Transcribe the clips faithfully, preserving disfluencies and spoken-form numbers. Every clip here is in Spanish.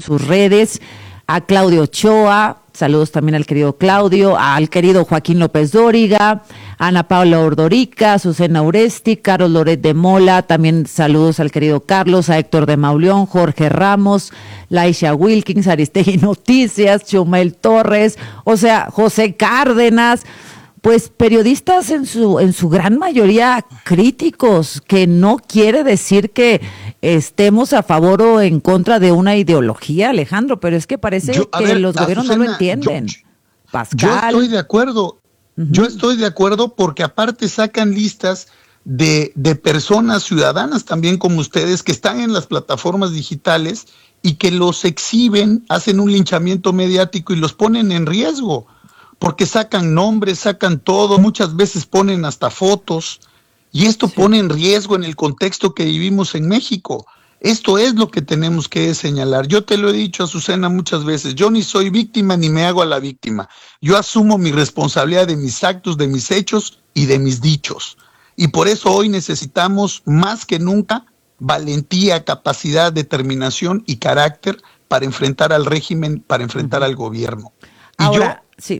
sus redes, a Claudio Ochoa, saludos también al querido Claudio, al querido Joaquín López Dóriga, Ana Paula Ordorica, Azucena Uresti, Carlos Loret de Mola, también saludos al querido Carlos, a Héctor de Mauleón, Jorge Ramos, Laisha Wilkins, Aristegui Noticias, Chumel Torres, o sea, José Cárdenas, pues periodistas en su en su gran mayoría críticos, que no quiere decir que estemos a favor o en contra de una ideología, Alejandro, pero es que parece yo, que ver, los gobiernos Azucena, no lo entienden. Yo, Pascal. Yo estoy de acuerdo, uh-huh. yo estoy de acuerdo porque aparte sacan listas de, de personas ciudadanas también como ustedes que están en las plataformas digitales y que los exhiben, hacen un linchamiento mediático y los ponen en riesgo. Porque sacan nombres, sacan todo, muchas veces ponen hasta fotos, y esto sí. pone en riesgo en el contexto que vivimos en México. Esto es lo que tenemos que señalar. Yo te lo he dicho, Azucena, muchas veces, yo ni soy víctima ni me hago a la víctima. Yo asumo mi responsabilidad de mis actos, de mis hechos y de mis dichos. Y por eso hoy necesitamos más que nunca valentía, capacidad, determinación y carácter para enfrentar al régimen, para enfrentar uh-huh. al gobierno. Y Ahora, yo, sí.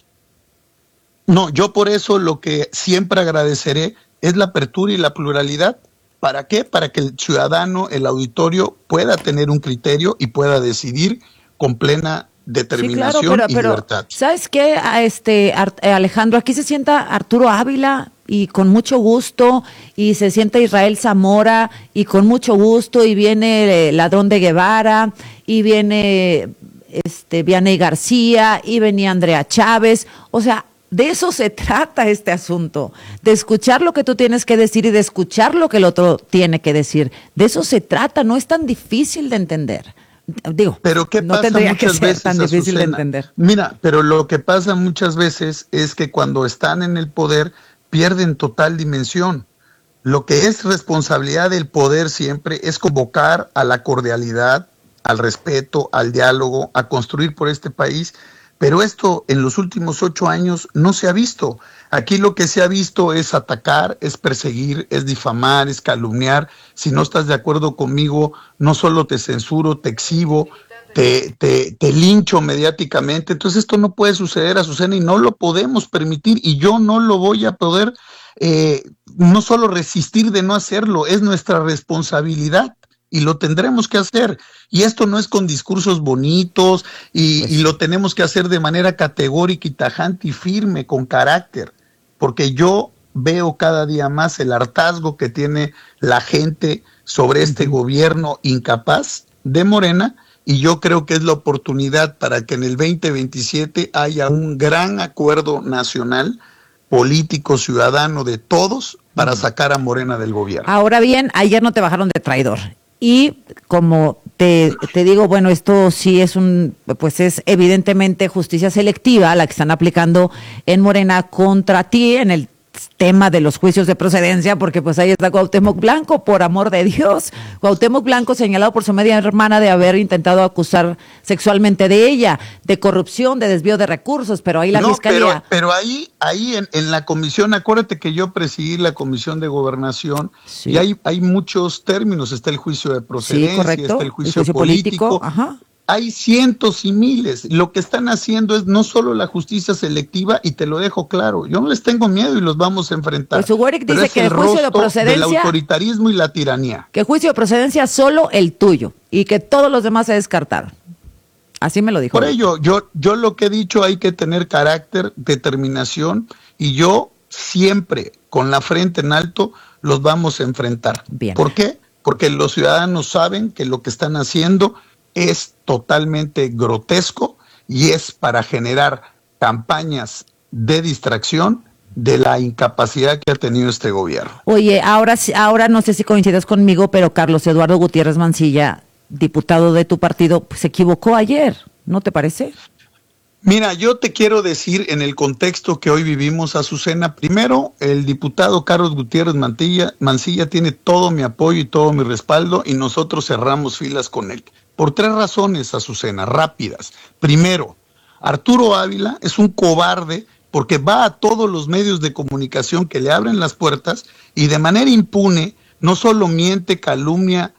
No, yo por eso lo que siempre agradeceré es la apertura y la pluralidad. ¿Para qué? Para que el ciudadano, el auditorio, pueda tener un criterio y pueda decidir con plena determinación sí, claro, pero, y pero, libertad. ¿Sabes qué, este, Alejandro? Aquí se sienta Arturo Ávila y con mucho gusto, y se sienta Israel Zamora y con mucho gusto, y viene Ladrón de Guevara, y viene este, Vianey García, y venía Andrea Chávez, o sea, de eso se trata este asunto, de escuchar lo que tú tienes que decir y de escuchar lo que el otro tiene que decir. De eso se trata, no es tan difícil de entender. Digo, pero ¿qué no pasa tendría muchas que ser veces, tan difícil Azucena? de entender. Mira, pero lo que pasa muchas veces es que cuando están en el poder pierden total dimensión. Lo que es responsabilidad del poder siempre es convocar a la cordialidad, al respeto, al diálogo, a construir por este país. Pero esto en los últimos ocho años no se ha visto. Aquí lo que se ha visto es atacar, es perseguir, es difamar, es calumniar. Si no estás de acuerdo conmigo, no solo te censuro, te exhibo, te, te, te lincho mediáticamente. Entonces esto no puede suceder, Azucena, y no lo podemos permitir. Y yo no lo voy a poder, eh, no solo resistir de no hacerlo, es nuestra responsabilidad. Y lo tendremos que hacer, y esto no es con discursos bonitos, y, pues, y lo tenemos que hacer de manera categórica y tajante y firme, con carácter, porque yo veo cada día más el hartazgo que tiene la gente sobre este uh-huh. gobierno incapaz de Morena, y yo creo que es la oportunidad para que en el veinte veintisiete haya un gran acuerdo nacional, político, ciudadano, de todos, para uh-huh. sacar a Morena del gobierno. Ahora bien, ayer no te bajaron de traidor. Y como te, te digo, bueno, esto sí es un, pues es evidentemente justicia selectiva la que están aplicando en Morena contra ti en el tema de los juicios de procedencia, porque pues ahí está Cuauhtémoc Blanco, por amor de Dios. Cuauhtémoc Blanco señalado por su media hermana de haber intentado acusar sexualmente de ella, de corrupción, de desvío de recursos, pero ahí la no, fiscalía... Pero, pero ahí, ahí en, en la comisión, acuérdate que yo presidí la comisión de gobernación, sí. y hay, hay muchos términos, está el juicio de procedencia, sí, correcto. está el juicio, el juicio político, político. Ajá. Hay cientos y miles. Lo que están haciendo es no solo la justicia selectiva, y te lo dejo claro, yo no les tengo miedo y los vamos a enfrentar. Pues Ugueric dice que el juicio de procedencia, del autoritarismo y la tiranía. Que juicio de procedencia solo el tuyo y que todos los demás se descartaron. Así me lo dijo. Por ello, yo, yo lo que he dicho, hay que tener carácter, determinación, y yo siempre con la frente en alto los vamos a enfrentar. Bien. ¿Por qué? Porque los ciudadanos saben que lo que están haciendo es totalmente grotesco y es para generar campañas de distracción de la incapacidad que ha tenido este gobierno. Oye, ahora, ahora no sé si coincides conmigo, pero Carlos Eduardo Gutiérrez Mancilla, diputado de tu partido, pues, se equivocó ayer, ¿no te parece? Mira, yo te quiero decir en el contexto que hoy vivimos, Azucena, primero, el diputado Carlos Gutiérrez Mancilla, Mancilla tiene todo mi apoyo y todo mi respaldo, y nosotros cerramos filas con él. Por tres razones, Azucena, rápidas. Primero, Arturo Ávila es un cobarde porque va a todos los medios de comunicación que le abren las puertas y de manera impune no solo miente, calumnia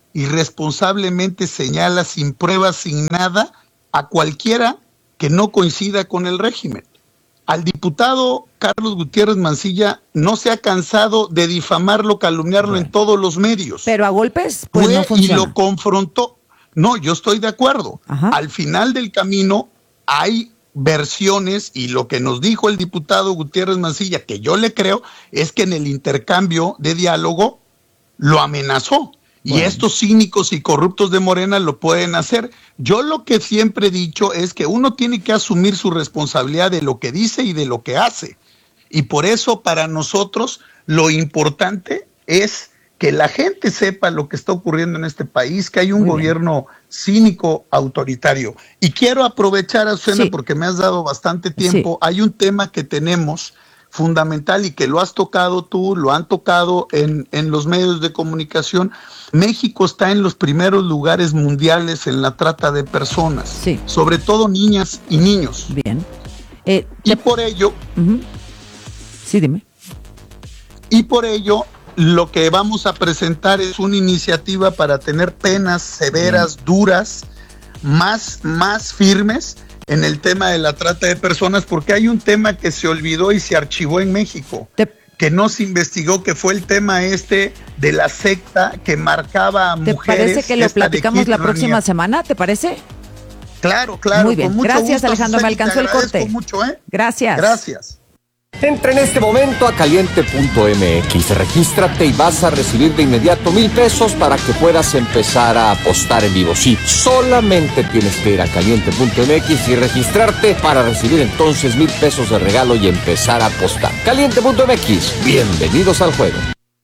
irresponsablemente señala sin pruebas, sin nada, a cualquiera que no coincida con el régimen. Al diputado Carlos Gutiérrez Mancilla no se ha cansado de difamarlo, calumniarlo bueno. en todos los medios. Pero a golpes, pues Fue no funciona. Y lo confrontó. No, yo estoy de acuerdo. Ajá. Al final del camino hay versiones, y lo que nos dijo el diputado Gutiérrez Mancilla, que yo le creo, es que en el intercambio de diálogo lo amenazó. Bueno. Y estos cínicos y corruptos de Morena lo pueden hacer. Yo lo que siempre he dicho es que uno tiene que asumir su responsabilidad de lo que dice y de lo que hace. Y por eso para nosotros lo importante es que la gente sepa lo que está ocurriendo en este país, que hay un Muy gobierno bien. cínico, autoritario. Y quiero aprovechar, Azucena, sí. porque me has dado bastante tiempo. Sí. Hay un tema que tenemos fundamental y que lo has tocado tú, lo han tocado en, en los medios de comunicación. México está en los primeros lugares mundiales en la trata de personas, sí. sobre todo niñas y niños. Bien. Eh, y por ello... Uh-huh. Sí, dime. Y por ello, lo que vamos a presentar es una iniciativa para tener penas severas, Bien. duras, más, más firmes, en el tema de la trata de personas, porque hay un tema que se olvidó y se archivó en México, Te... que no se investigó, que fue el tema este de la secta que marcaba a ¿Te mujeres. ¿Te parece que lo platicamos la próxima Ranier. semana? ¿Te parece? Claro, claro. Muy bien, con mucho gracias gusto, Alejandro, me alcanzó el corte. Mucho, ¿eh? Gracias. Gracias. Entra en este momento a caliente punto m x, regístrate y vas a recibir de inmediato mil pesos para que puedas empezar a apostar en vivo. Sí, solamente tienes que ir a caliente punto m x y registrarte para recibir entonces mil pesos de regalo y empezar a apostar. caliente punto m x, bienvenidos al juego.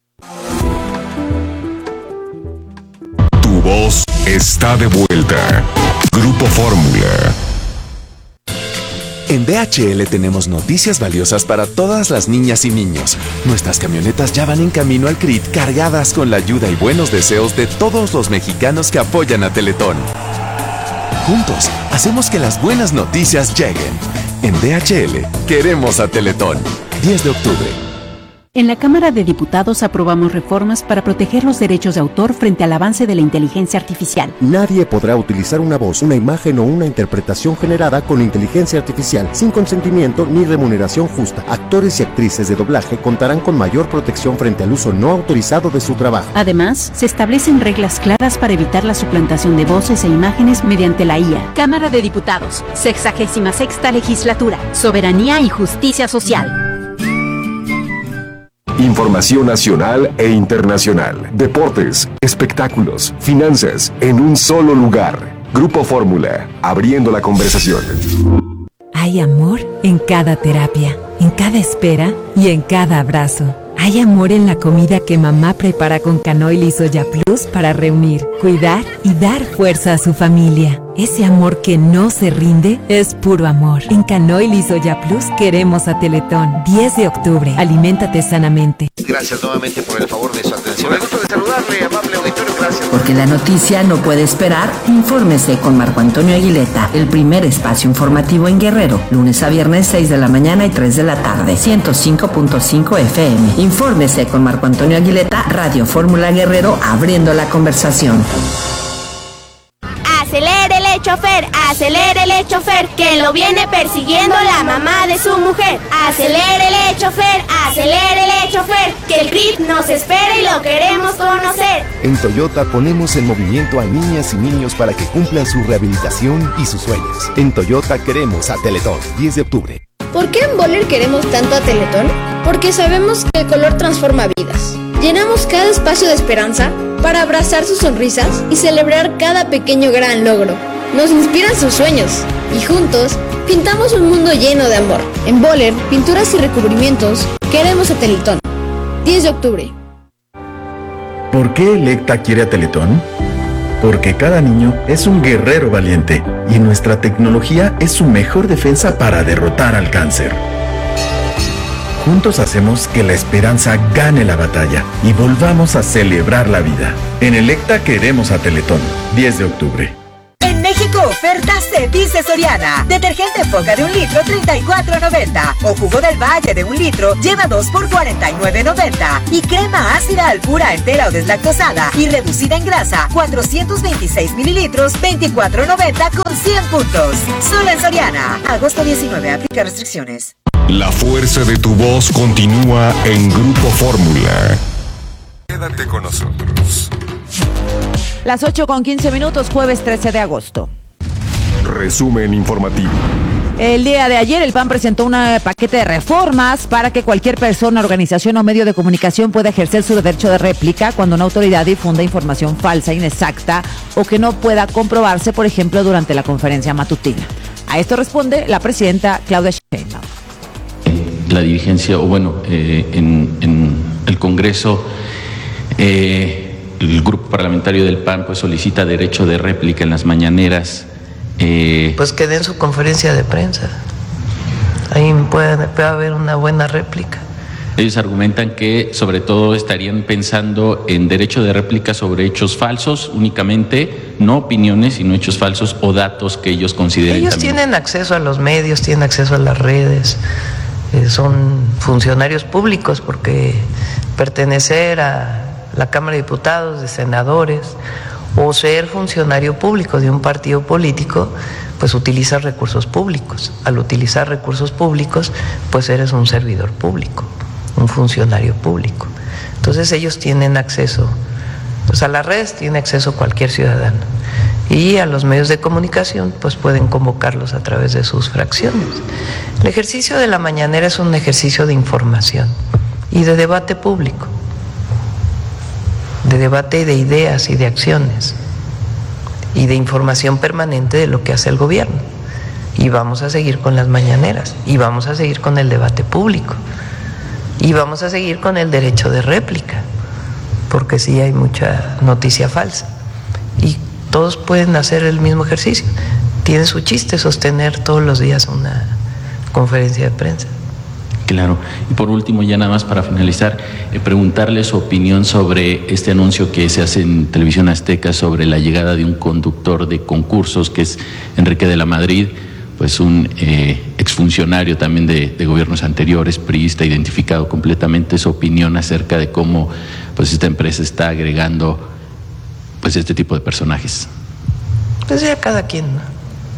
Tu voz está de vuelta. Grupo Fórmula. En D H L tenemos noticias valiosas para todas las niñas y niños. Nuestras camionetas ya van en camino al C R I T cargadas con la ayuda y buenos deseos de todos los mexicanos que apoyan a Teletón. Juntos, hacemos que las buenas noticias lleguen. En D H L, queremos a Teletón. diez de octubre. En la Cámara de Diputados aprobamos reformas para proteger los derechos de autor frente al avance de la inteligencia artificial. Nadie podrá utilizar una voz, una imagen o una interpretación generada con inteligencia artificial sin consentimiento ni remuneración justa. Actores y actrices de doblaje contarán con mayor protección frente al uso no autorizado de su trabajo. Además, se establecen reglas claras para evitar la suplantación de voces e imágenes mediante la I A. Cámara de Diputados, sexagésima sexta legislatura, soberanía y justicia social. Información nacional e internacional, deportes, espectáculos, finanzas, en un solo lugar. Grupo Fórmula, abriendo la conversación. Hay amor en cada terapia, en cada espera y en cada abrazo. Hay amor en la comida que mamá prepara con Canoil y Soya Plus para reunir, cuidar y dar fuerza a su familia. Ese amor que no se rinde es puro amor. En Canoil y Soya Plus queremos a Teletón. diez de octubre. Aliméntate sanamente. Gracias nuevamente por el favor de su atención. Me gusta de saludarle, amable auditorio. Gracias. Porque la noticia no puede esperar. Infórmese con Marco Antonio Aguileta, el primer espacio informativo en Guerrero. Lunes a viernes, seis de la mañana y tres de la tarde. ciento cinco punto cinco F M. Infórmese con Marco Antonio Aguileta, Radio Fórmula Guerrero, abriendo la conversación. Acelérele, chofer, acelérele, chofer, que lo viene persiguiendo la mamá de su mujer. Acelérele, chofer, acelérele, chofer, que el C R I T nos espera y lo queremos conocer. En Toyota ponemos en movimiento a niñas y niños para que cumplan su rehabilitación y sus sueños. En Toyota queremos a Teletón. diez de octubre. ¿Por qué en Boller queremos tanto a Teletón? Porque sabemos que el color transforma vidas. Llenamos cada espacio de esperanza para abrazar sus sonrisas y celebrar cada pequeño gran logro. Nos inspiran sus sueños y juntos pintamos un mundo lleno de amor. En Boller, pinturas y recubrimientos, queremos a Teletón. diez de octubre. ¿Por qué Electa quiere a Teletón? Porque cada niño es un guerrero valiente y nuestra tecnología es su mejor defensa para derrotar al cáncer. Juntos hacemos que la esperanza gane la batalla y volvamos a celebrar la vida. En Electa queremos a Teletón. diez de octubre. En México Oferta se dice Soriana. Detergente Foca de un litro, treinta y cuatro noventa. O jugo del Valle de un litro, lleva dos por cuarenta y nueve noventa. Y crema ácida Alpura entera o deslactosada y reducida en grasa, cuatrocientos veintiséis mililitros, veinticuatro noventa con cien puntos. Solo en Soriana. Agosto diecinueve, aplica restricciones. La fuerza de tu voz continúa en Grupo Fórmula. Quédate con nosotros. Las ocho con quince minutos, jueves trece de agosto. Resumen informativo. El día de ayer el P A N presentó un paquete de reformas para que cualquier persona, organización o medio de comunicación pueda ejercer su derecho de réplica cuando una autoridad difunda información falsa, inexacta o que no pueda comprobarse, por ejemplo, durante la conferencia matutina. A esto responde la presidenta Claudia Sheinbaum. La dirigencia, o bueno, eh, en, en el Congreso, eh, el grupo parlamentario del P A N pues solicita derecho de réplica en las mañaneras. Eh, pues que den su conferencia de prensa. Ahí puede, puede haber una buena réplica. Ellos argumentan que sobre todo estarían pensando en derecho de réplica sobre hechos falsos únicamente, no opiniones, sino hechos falsos o datos que ellos consideren. Ellos también. Tienen acceso a los medios, tienen acceso a las redes, eh, son funcionarios públicos porque pertenecer a la Cámara de Diputados, de senadores, o ser funcionario público de un partido político, pues utiliza recursos públicos. Al utilizar recursos públicos, pues eres un servidor público, un funcionario público. Entonces ellos tienen acceso, pues a las redes tiene acceso cualquier ciudadano. Y a los medios de comunicación, pues pueden convocarlos a través de sus fracciones. El ejercicio de la mañanera es un ejercicio de información y de debate público, de debate de ideas y de acciones y de información permanente de lo que hace el gobierno. Y vamos a seguir con las mañaneras, y vamos a seguir con el debate público, y vamos a seguir con el derecho de réplica, porque sí hay mucha noticia falsa. Y todos pueden hacer el mismo ejercicio. Tiene su chiste sostener todos los días una conferencia de prensa. Claro. Y por último, ya nada más para finalizar, eh, preguntarle su opinión sobre este anuncio que se hace en Televisión Azteca sobre la llegada de un conductor de concursos, que es Enrique de la Madrid, pues un eh, exfuncionario también de, de gobiernos anteriores, priista, identificado completamente. Su opinión acerca de cómo pues esta empresa está agregando pues este tipo de personajes. Pues ya cada quien, ¿no?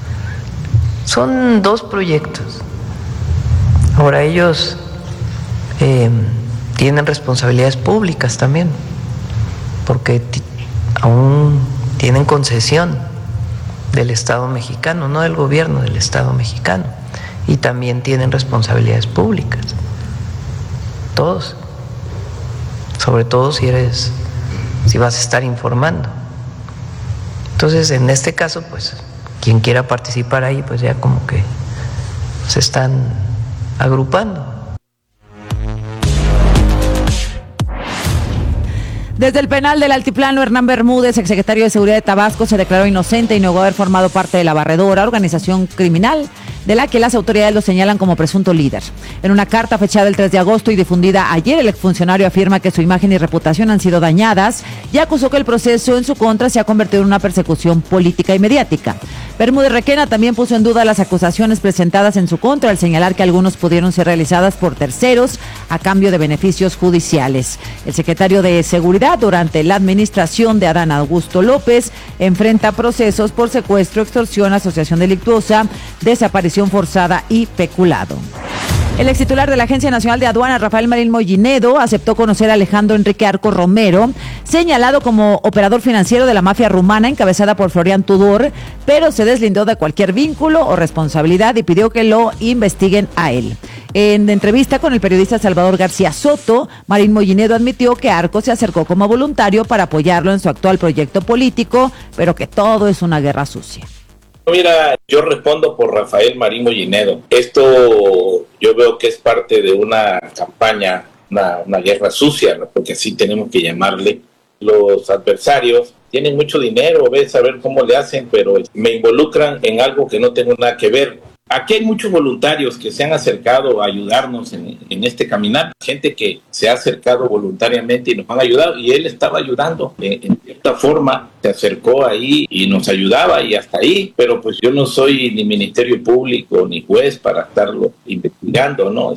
Son dos proyectos. Ahora ellos eh, tienen responsabilidades públicas también, porque t- aún tienen concesión del Estado mexicano, no del gobierno, del Estado mexicano, y también tienen responsabilidades públicas, todos, sobre todo si eres, si vas a estar informando. Entonces, en este caso, pues, quien quiera participar ahí, pues ya como que se están agrupando. Desde el penal del Altiplano, Hernán Bermúdez, exsecretario de Seguridad de Tabasco, se declaró inocente y negó haber formado parte de La Barredora, organización criminal de la que las autoridades lo señalan como presunto líder. En una carta fechada el tres de agosto y difundida ayer, el exfuncionario afirma que su imagen y reputación han sido dañadas y acusó que el proceso en su contra se ha convertido en una persecución política y mediática. Bermúdez Requena también puso en duda las acusaciones presentadas en su contra al señalar que algunos pudieron ser realizadas por terceros a cambio de beneficios judiciales. El secretario de Seguridad durante la administración de Adán Augusto López enfrenta procesos por secuestro, extorsión, asociación delictuosa, desaparición forzada y peculado. El extitular de la Agencia Nacional de Aduanas, Rafael Marín Mollinedo, aceptó conocer a Alejandro Enrique Arco Romero, señalado como operador financiero de la mafia rumana encabezada por Florian Tudor, pero se deslindó de cualquier vínculo o responsabilidad y pidió que lo investiguen a él. En entrevista con el periodista Salvador García Soto, Marín Mollinedo admitió que Arco se acercó como voluntario para apoyarlo en su actual proyecto político, pero que todo es una guerra sucia. Mira, yo respondo por Rafael Marín Mollinedo. Esto yo veo que es parte de una campaña, una, una guerra sucia, ¿no? Porque así tenemos que llamarle. Los adversarios tienen mucho dinero, ves a ver cómo le hacen, pero me involucran en algo que no tengo nada que ver. Aquí hay muchos voluntarios que se han acercado a ayudarnos en, en este caminar, gente que se ha acercado voluntariamente y nos han ayudado, y él estaba ayudando, en, en cierta forma se acercó ahí y nos ayudaba y hasta ahí, pero pues yo no soy ni Ministerio Público ni juez para estarlo investigando, ¿no?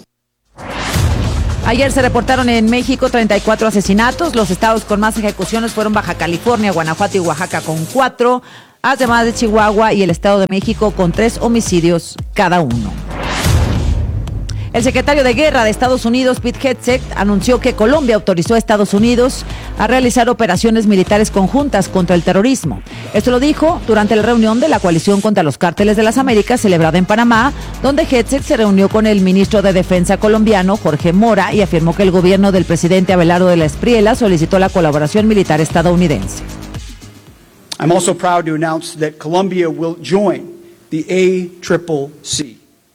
Ayer se reportaron en México treinta y cuatro asesinatos. Los estados con más ejecuciones fueron Baja California, Guanajuato y Oaxaca con cuatro, además de Chihuahua y el Estado de México con tres homicidios cada uno. El secretario de Guerra de Estados Unidos, Pete Hegseth, anunció que Colombia autorizó a Estados Unidos a realizar operaciones militares conjuntas contra el terrorismo. Esto lo dijo durante la reunión de la Coalición contra los Cárteles de las Américas celebrada en Panamá, donde Hegseth se reunió con el ministro de Defensa colombiano, Jorge Mora, y afirmó que el gobierno del presidente Abelardo de la Espriella solicitó la colaboración militar estadounidense. I'm also proud to announce that Colombia will join the A C C C.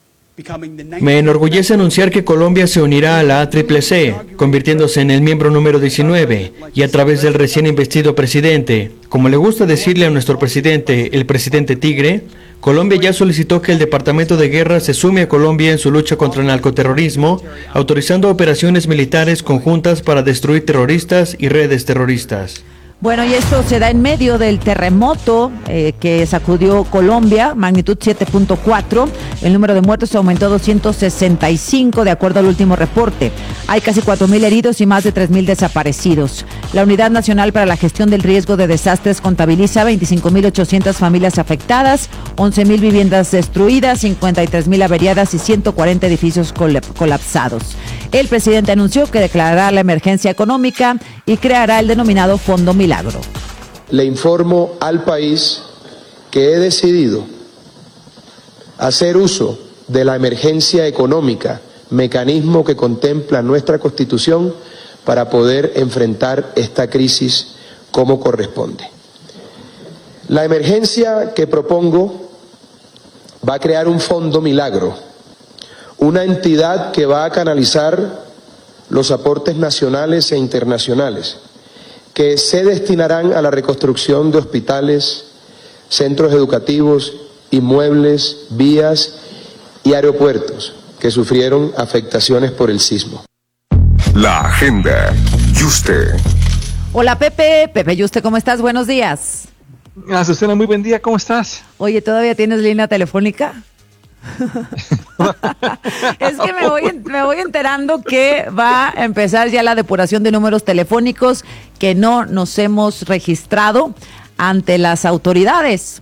Me enorgullece anunciar que Colombia se unirá a la A C C C, convirtiéndose en el miembro número diecinueve, y a través del recién investido presidente, como le gusta decirle a nuestro presidente, el presidente Tigre, Colombia ya solicitó que el Departamento de Guerra se sume a Colombia en su lucha contra el narcoterrorismo, autorizando operaciones militares conjuntas para destruir terroristas y redes terroristas. Bueno, y esto se da en medio del terremoto eh, que sacudió Colombia, magnitud siete punto cuatro. El número de muertos aumentó a doscientos sesenta y cinco de acuerdo al último reporte. Hay casi cuatro mil heridos y más de tres mil desaparecidos. La Unidad Nacional para la Gestión del Riesgo de Desastres contabiliza veinticinco mil ochocientas familias afectadas, once mil viviendas destruidas, cincuenta y tres mil averiadas y ciento cuarenta edificios colapsados. El presidente anunció que declarará la emergencia económica y creará el denominado Fondo Milagro. Le informo al país que he decidido hacer uso de la emergencia económica, mecanismo que contempla nuestra Constitución, para poder enfrentar esta crisis como corresponde. La emergencia que propongo va a crear un Fondo Milagro, una entidad que va a canalizar los aportes nacionales e internacionales que se destinarán a la reconstrucción de hospitales, centros educativos, inmuebles, vías y aeropuertos que sufrieron afectaciones por el sismo. La agenda. Yuste. Hola Pepe, Pepe Yuste, ¿cómo estás? Buenos días. Azucena, muy buen día, ¿cómo estás? Oye, ¿todavía tienes línea telefónica? Es que me voy, me voy enterando que va a empezar ya la depuración de números telefónicos que no nos hemos registrado ante las autoridades.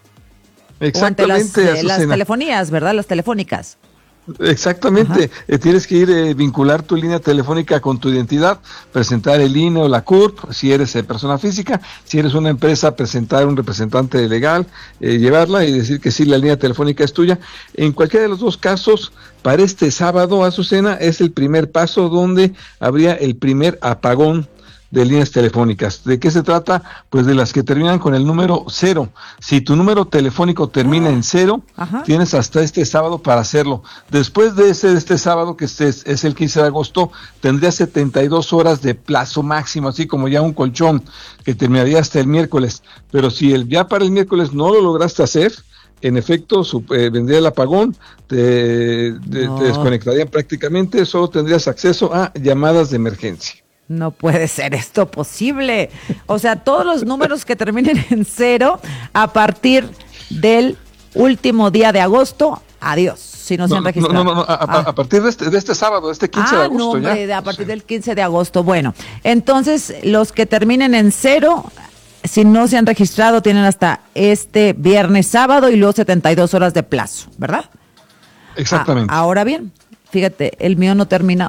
Exactamente, o ante las, eh, las telefonías, ¿verdad? Las telefónicas. Exactamente, eh, tienes que ir a eh, vincular tu línea telefónica con tu identidad, presentar el I N E o la C U R P, si eres eh, persona física, si eres una empresa, presentar un representante legal, eh, llevarla y decir que sí, la línea telefónica es tuya. En cualquiera de los dos casos, para este sábado, Azucena, es el primer paso donde habría el primer apagón de líneas telefónicas. ¿De qué se trata? Pues de las que terminan con el número cero. Si tu número telefónico termina en cero, Ajá. tienes hasta este sábado para hacerlo. Después de ese de este sábado, que es, es el quince de agosto, tendrías setenta y dos horas de plazo máximo, así como ya un colchón, que terminaría hasta el miércoles. Pero si el, ya para el miércoles no lo lograste hacer, en efecto, su, eh, vendría el apagón, te, te, no. te desconectarían prácticamente, solo tendrías acceso a llamadas de emergencia. No puede ser esto posible. O sea, todos los números que terminen en cero a partir del último día de agosto, adiós, si no, no se han registrado. No, no, no, a, ah. a partir de este, de este sábado, este quince ah, de agosto. No, hombre, ya. a partir del quince de agosto. Bueno, entonces los que terminen en cero, si no se han registrado, tienen hasta este viernes, sábado y luego setenta y dos horas de plazo, ¿verdad? Exactamente. Ah, ahora bien, fíjate, el mío no termina.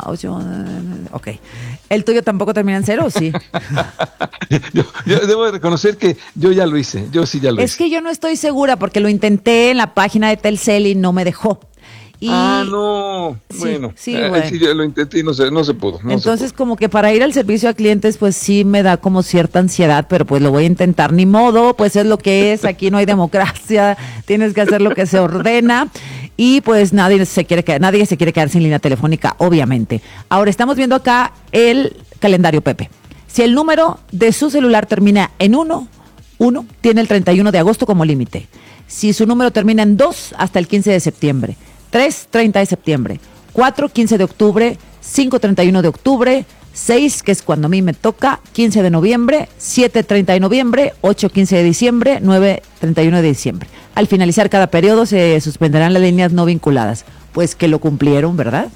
Ok. ¿El tuyo tampoco termina en cero o sí? yo, yo debo reconocer que yo ya lo hice, yo sí ya lo es hice. Es que yo no estoy segura porque lo intenté en la página de Telcel y no me dejó. Y... Ah, no, sí, bueno, sí, eh, bueno. sí, yo lo intenté y no se, no se pudo. No Entonces se pudo. como que para ir al servicio a clientes pues sí me da como cierta ansiedad, pero pues lo voy a intentar, ni modo, pues es lo que es, aquí no hay democracia, tienes que hacer lo que se ordena. Y pues nadie se quiere quedar, nadie se quiere quedar sin línea telefónica, obviamente. Ahora estamos viendo acá el calendario, Pepe. Si el número de su celular termina en uno, Uno, tiene el treinta y uno de agosto como límite. Si su número termina en dos, hasta el quince de septiembre. Tres, treinta de septiembre. Cuatro, quince de octubre. Cinco, treinta y uno de octubre. Seis, que es cuando a mí me toca, quince de noviembre. Siete, treinta de noviembre. Ocho, quince de diciembre. Nueve, treinta y uno de diciembre. Al finalizar cada periodo se suspenderán las líneas no vinculadas. Pues que lo cumplieron, ¿verdad?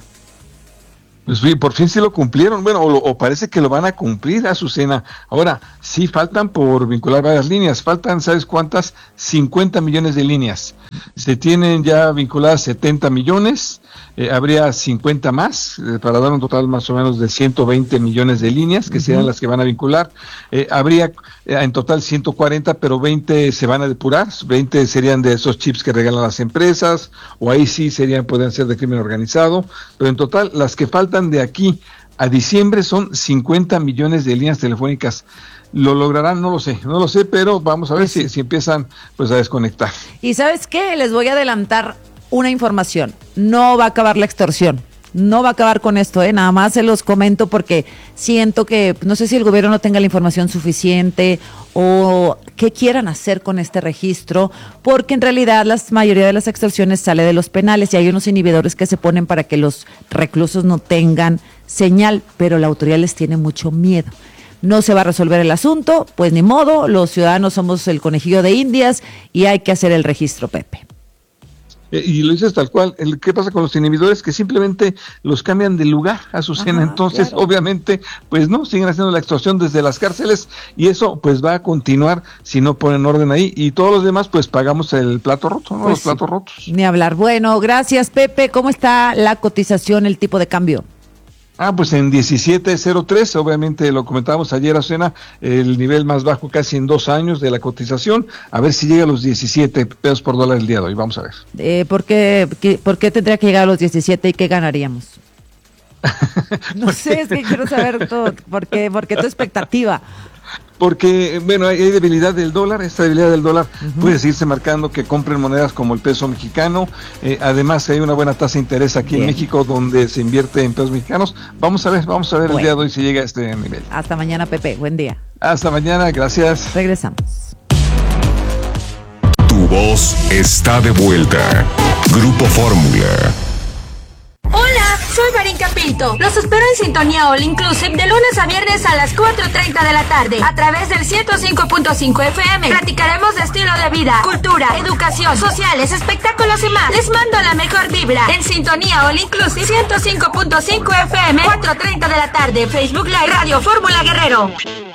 Pues por fin sí lo cumplieron, bueno, o, o parece que lo van a cumplir, Azucena. Ahora, sí faltan por vincular varias líneas, faltan, ¿sabes cuántas? cincuenta millones de líneas. Se tienen ya vinculadas setenta millones, eh, habría cincuenta más, eh, para dar un total más o menos de ciento veinte millones de líneas, que uh-huh. serán las que van a vincular. Eh, habría eh, en total ciento cuarenta, pero veinte se van a depurar, veinte serían de esos chips que regalan las empresas, o ahí sí serían, pueden ser de crimen organizado, pero en total las que faltan de aquí a diciembre son cincuenta millones de líneas telefónicas. ¿Lo lograrán? No lo sé, no lo sé, pero vamos a ver si, si empiezan pues a desconectar. Y ¿sabes qué? Les voy a adelantar una información. No va a acabar la extorsión. No va a acabar con esto, ¿eh? Nada más se los comento porque siento que, no sé si el gobierno no tenga la información suficiente o qué quieran hacer con este registro, porque en realidad la mayoría de las extorsiones sale de los penales y hay unos inhibidores que se ponen para que los reclusos no tengan señal, pero la autoridad les tiene mucho miedo. No se va a resolver el asunto, pues ni modo, los ciudadanos somos el conejillo de Indias y hay que hacer el registro, Pepe. Eh, y lo dices tal cual. El, ¿qué pasa con los inhibidores? Que simplemente los cambian de lugar, Azucena. Ajá, entonces, claro. Obviamente, pues no, siguen haciendo la extorsión desde las cárceles y eso pues va a continuar si no ponen orden ahí. Y todos los demás pues pagamos el plato roto, ¿no? Pues los platos sí. rotos. Ni hablar. Bueno, gracias, Pepe. ¿Cómo está la cotización, el tipo de cambio? Ah, pues en diecisiete cero tres, obviamente lo comentábamos ayer, Azucena, el nivel más bajo casi en dos años de la cotización, a ver si llega a los diecisiete pesos por dólar el día de hoy, vamos a ver. Eh, ¿por qué, qué, ¿Por qué tendría que llegar a los diecisiete y qué ganaríamos? No sé, es que quiero saber todo, ¿por qué, por qué tu expectativa? Porque, bueno, hay, hay debilidad del dólar, esta debilidad del dólar uh-huh. puede seguirse marcando que compren monedas como el peso mexicano, eh, además hay una buena tasa de interés aquí Bien. en México donde se invierte en pesos mexicanos. Vamos a ver, vamos a ver bueno. el día de hoy si llega a este nivel. Hasta mañana, Pepe, buen día. Hasta mañana, gracias. Regresamos. Tu voz está de vuelta. Grupo Fórmula. Hola, soy Marinka Pinto. Los espero en Sintonía All Inclusive de lunes a viernes a las cuatro treinta de la tarde a través del ciento cinco punto cinco F M. Platicaremos de estilo de vida, cultura, educación, sociales, espectáculos y más. Les mando la mejor vibra en Sintonía All Inclusive ciento cinco punto cinco F M, cuatro treinta de la tarde, Facebook Live, Radio Fórmula Guerrero.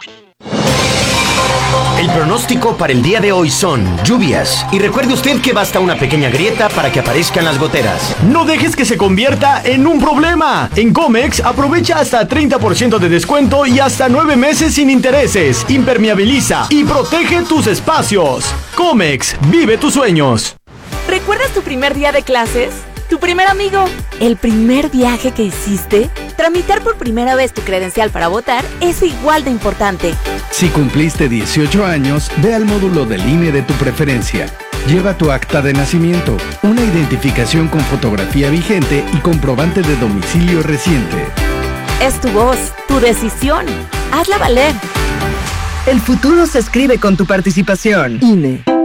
El pronóstico para el día de hoy son lluvias. Y recuerde usted que basta una pequeña grieta para que aparezcan las goteras. No dejes que se convierta en un problema. En Comex aprovecha hasta treinta por ciento de descuento y hasta nueve meses sin intereses. Impermeabiliza y protege tus espacios. Comex, vive tus sueños. ¿Recuerdas tu primer día de clases? ¿Tu primer amigo? ¿El primer viaje que hiciste? Tramitar por primera vez tu credencial para votar es igual de importante. Si cumpliste dieciocho años, ve al módulo del I N E de tu preferencia. Lleva tu acta de nacimiento, una identificación con fotografía vigente y comprobante de domicilio reciente. Es tu voz, tu decisión. Hazla valer. El futuro se escribe con tu participación. I N E.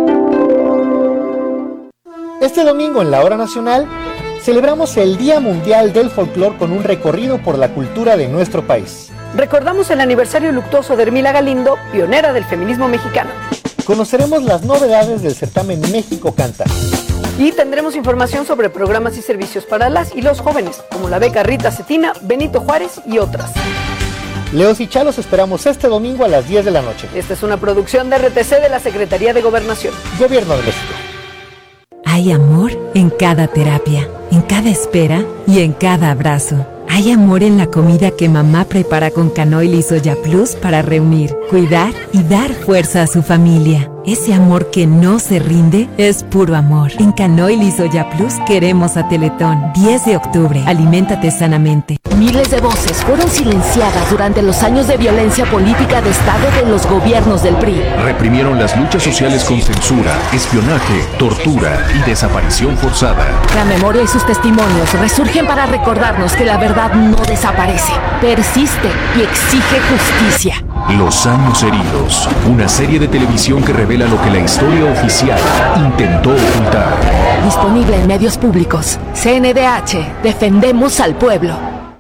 Este domingo en la Hora Nacional celebramos el Día Mundial del Folclor con un recorrido por la cultura de nuestro país. Recordamos el aniversario luctuoso de Hermila Galindo, pionera del feminismo mexicano. Conoceremos las novedades del certamen México Canta. Y tendremos información sobre programas y servicios para las y los jóvenes, como la beca Rita Cetina, Benito Juárez y otras. Leos y Chalos esperamos este domingo a las diez de la noche. Esta es una producción de R T C de la Secretaría de Gobernación. Gobierno de México. Hay amor en cada terapia, en cada espera y en cada abrazo. Hay amor en la comida que mamá prepara con Canoil y Soya Plus para reunir, cuidar y dar fuerza a su familia. Ese amor que no se rinde es puro amor. En Canoil y Soya Plus queremos a Teletón. diez de octubre. Aliméntate sanamente. Miles de voces fueron silenciadas durante los años de violencia política de Estado de los gobiernos del P R I. Reprimieron las luchas sociales con censura, espionaje, tortura y desaparición forzada. La memoria y sus testimonios resurgen para recordarnos que la verdad no desaparece, persiste y exige justicia. Los años heridos, una serie de televisión que revela lo que la historia oficial intentó ocultar. Disponible en medios públicos. C N D H, defendemos al pueblo.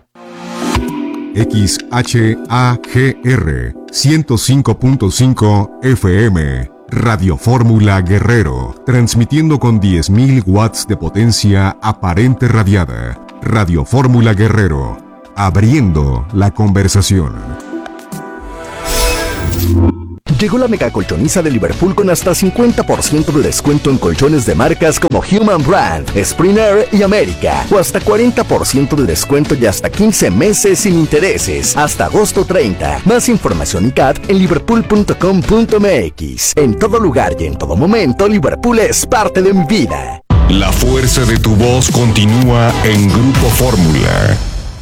X H A G R ciento cinco punto cinco F M, Radio Fórmula Guerrero, transmitiendo con diez mil watts de potencia aparente radiada. Radio Fórmula Guerrero, abriendo la conversación. Llegó la mega colchoniza de Liverpool con hasta cincuenta por ciento de descuento en colchones de marcas como Human Brand, Spring Air y América, o hasta cuarenta por ciento de descuento y hasta quince meses sin intereses, hasta agosto treinta. Más información y C A T en liverpool punto com punto m x. En todo lugar y en todo momento, Liverpool es parte de mi vida. La fuerza de tu voz continúa en Grupo Fórmula.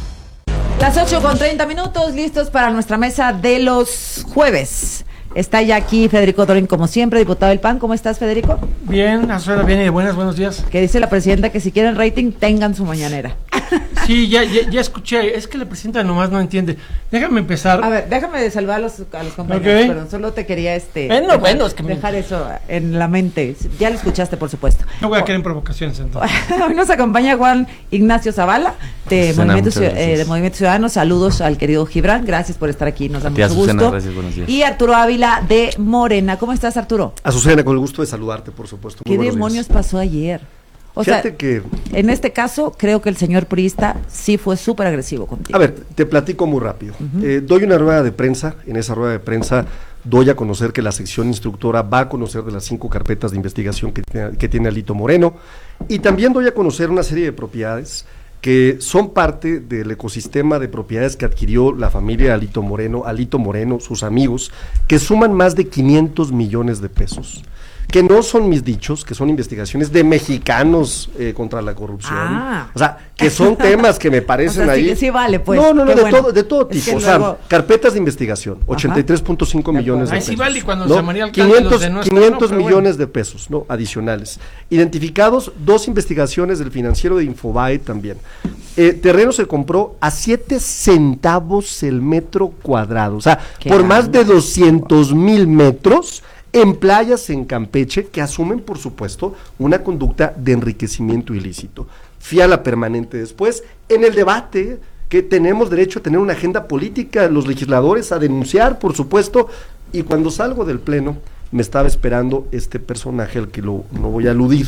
Las ocho con treinta minutos, listos para nuestra mesa de los jueves. Está ya aquí Federico Dorin, como siempre, diputado del P A N. ¿Cómo estás, Federico? Bien, Azuela, bien y de buenas, buenos días. Que dice la presidenta que si quieren rating, tengan su mañanera. Sí, ya, ya, ya escuché, es que la presidenta nomás no entiende. Déjame empezar. A ver, déjame salvar a los, a los compañeros, Okay. Perdón, solo te quería este bueno, dejar, bueno, es que me... dejar eso en la mente. Ya lo escuchaste, por supuesto. No voy a quedar en provocaciones entonces. Hoy nos acompaña Juan Ignacio Zavala de, Susana, Movimiento, muchas eh, de Movimiento Ciudadano. Saludos al querido Gibran, gracias por estar aquí, nos da mucho Susana, gusto. gracias, buenos días. Y Arturo Ávila de Morena. ¿Cómo estás, Arturo? Azucena, con el gusto de saludarte, por supuesto. Muy ¿Qué buenos demonios días. pasó ayer? O Fíjate sea, que... en este caso, creo que el señor priista sí fue súper agresivo contigo. A ver, te platico muy rápido. Uh-huh. eh, doy una rueda de prensa. En esa rueda de prensa doy a conocer que la sección instructora va a conocer de las cinco carpetas de investigación que, que tiene Alito Moreno. Y también doy a conocer una serie de propiedades que son parte del ecosistema de propiedades que adquirió la familia Alito Moreno, Alito Moreno, sus amigos, que suman más de quinientos millones de pesos. Que no son mis dichos, que son investigaciones de mexicanos eh, contra la corrupción. Ah. O sea, que son temas que me parecen o sea, ahí. Sí, sí vale, pues. No, no, no, de, bueno. todo, de todo tipo. Es o sea, luego... carpetas de investigación, ochenta y tres punto cinco millones de Ay, pesos. sí vale, cuando ¿no? se María Alcalde, quinientos, los de nuestra, quinientos no, millones bueno. de pesos, ¿no? Adicionales. Identificados dos investigaciones del financiero de Infobae también. Eh, terreno se compró a siete centavos el metro cuadrado. O sea, Qué por grande. más de doscientos mil metros en playas en Campeche que asumen, por supuesto, una conducta de enriquecimiento ilícito. Fiala permanente después, en el debate que tenemos derecho a tener una agenda política, los legisladores a denunciar, por supuesto, y cuando salgo del pleno, me estaba esperando este personaje al que lo, no voy a aludir,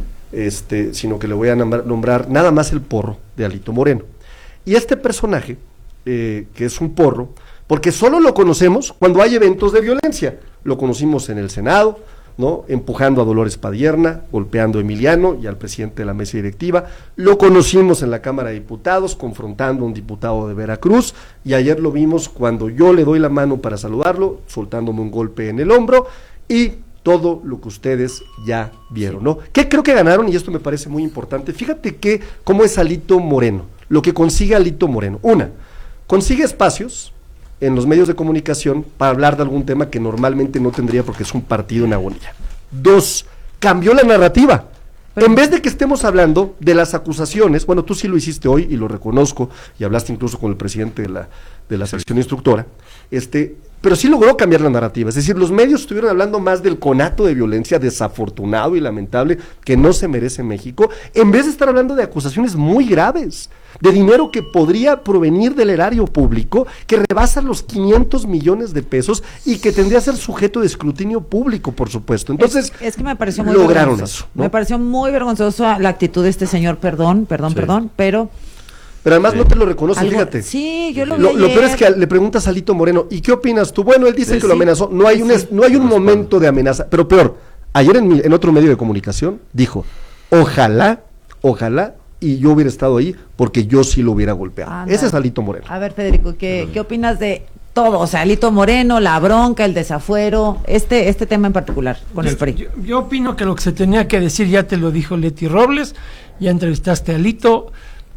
este, sino que le voy a nombrar, nombrar nada más el porro de Alito Moreno. Y este personaje, eh, que es un porro, porque solo lo conocemos cuando hay eventos de violencia. Lo conocimos en el Senado, ¿no? Empujando a Dolores Padierna, golpeando a Emiliano y al presidente de la mesa directiva. Lo conocimos en la Cámara de Diputados, confrontando a un diputado de Veracruz, y ayer lo vimos cuando yo le doy la mano para saludarlo, soltándome un golpe en el hombro, y todo lo que ustedes ya vieron, ¿no? ¿Qué creo que ganaron? Y esto me parece muy importante. Fíjate que cómo es Alito Moreno, lo que consigue Alito Moreno. Una, consigue espacios en los medios de comunicación para hablar de algún tema que normalmente no tendría porque es un partido en agonía. Dos, cambió la narrativa. En vez de que estemos hablando de las acusaciones, bueno, tú sí lo hiciste hoy y lo reconozco, y hablaste incluso con el presidente de la, de la sección instructora, este, pero sí logró cambiar la narrativa. Es decir, los medios estuvieron hablando más del conato de violencia desafortunado y lamentable que no se merece México, en vez de estar hablando de acusaciones muy graves, de dinero que podría provenir del erario público, que rebasa los quinientos millones de pesos y que tendría que ser sujeto de escrutinio público, por supuesto. Entonces, es, es que me pareció muy lograron vergonzoso. eso, ¿no? Me pareció muy vergonzosa la actitud de este señor, perdón, perdón, Sí. perdón, pero... Pero además sí. no te lo reconoce, Algo, fíjate. Sí, yo lo vi Lo, lo ayer. peor es que le preguntas a Alito Moreno, ¿y qué opinas tú? Bueno, él dice Sí, que lo sí. amenazó. No hay un, es, no hay un momento de amenaza. Pero peor, ayer en, mi, en otro medio de comunicación dijo, ojalá, ojalá, y yo hubiera estado ahí porque yo sí lo hubiera golpeado. Anda. Ese es Alito Moreno. A ver, Federico, ¿qué, ¿qué opinas de todo? O sea, Alito Moreno, la bronca, el desafuero, este este tema en particular con yo, el P R I. Yo, yo opino que lo que se tenía que decir ya te lo dijo Leti Robles, ya entrevistaste a Alito, eh,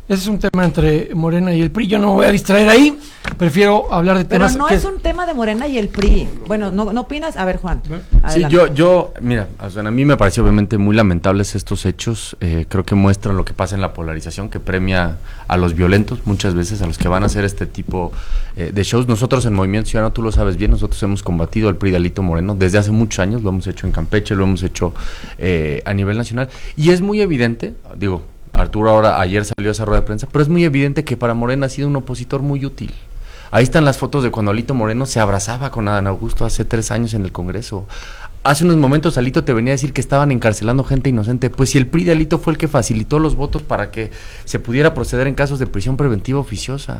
Ese es un tema entre Morena y el P R I. Yo no me voy a distraer ahí. Prefiero hablar de Pero temas. no que es un tema de Morena y el P R I. Bueno, ¿no, no opinas? A ver, Juan. Sí, yo, yo, mira, o sea, a mí me pareció obviamente muy lamentables estos hechos. Eh, creo que muestran lo que pasa en la polarización, que premia a los violentos muchas veces, a los que van a hacer este tipo eh, de shows. Nosotros en Movimiento Ciudadano, tú lo sabes bien, nosotros hemos combatido al P R I de Alito Moreno desde hace muchos años. Lo hemos hecho en Campeche, lo hemos hecho eh, a nivel nacional. Y es muy evidente, digo, Arturo ahora ayer salió a esa rueda de prensa, pero es muy evidente que para Morena ha sido un opositor muy útil. Ahí están las fotos de cuando Alito Moreno se abrazaba con Adán Augusto hace tres años en el Congreso. Hace unos momentos Alito te venía a decir que estaban encarcelando gente inocente. Pues si el P R I de Alito fue el que facilitó los votos para que se pudiera proceder en casos de prisión preventiva oficiosa.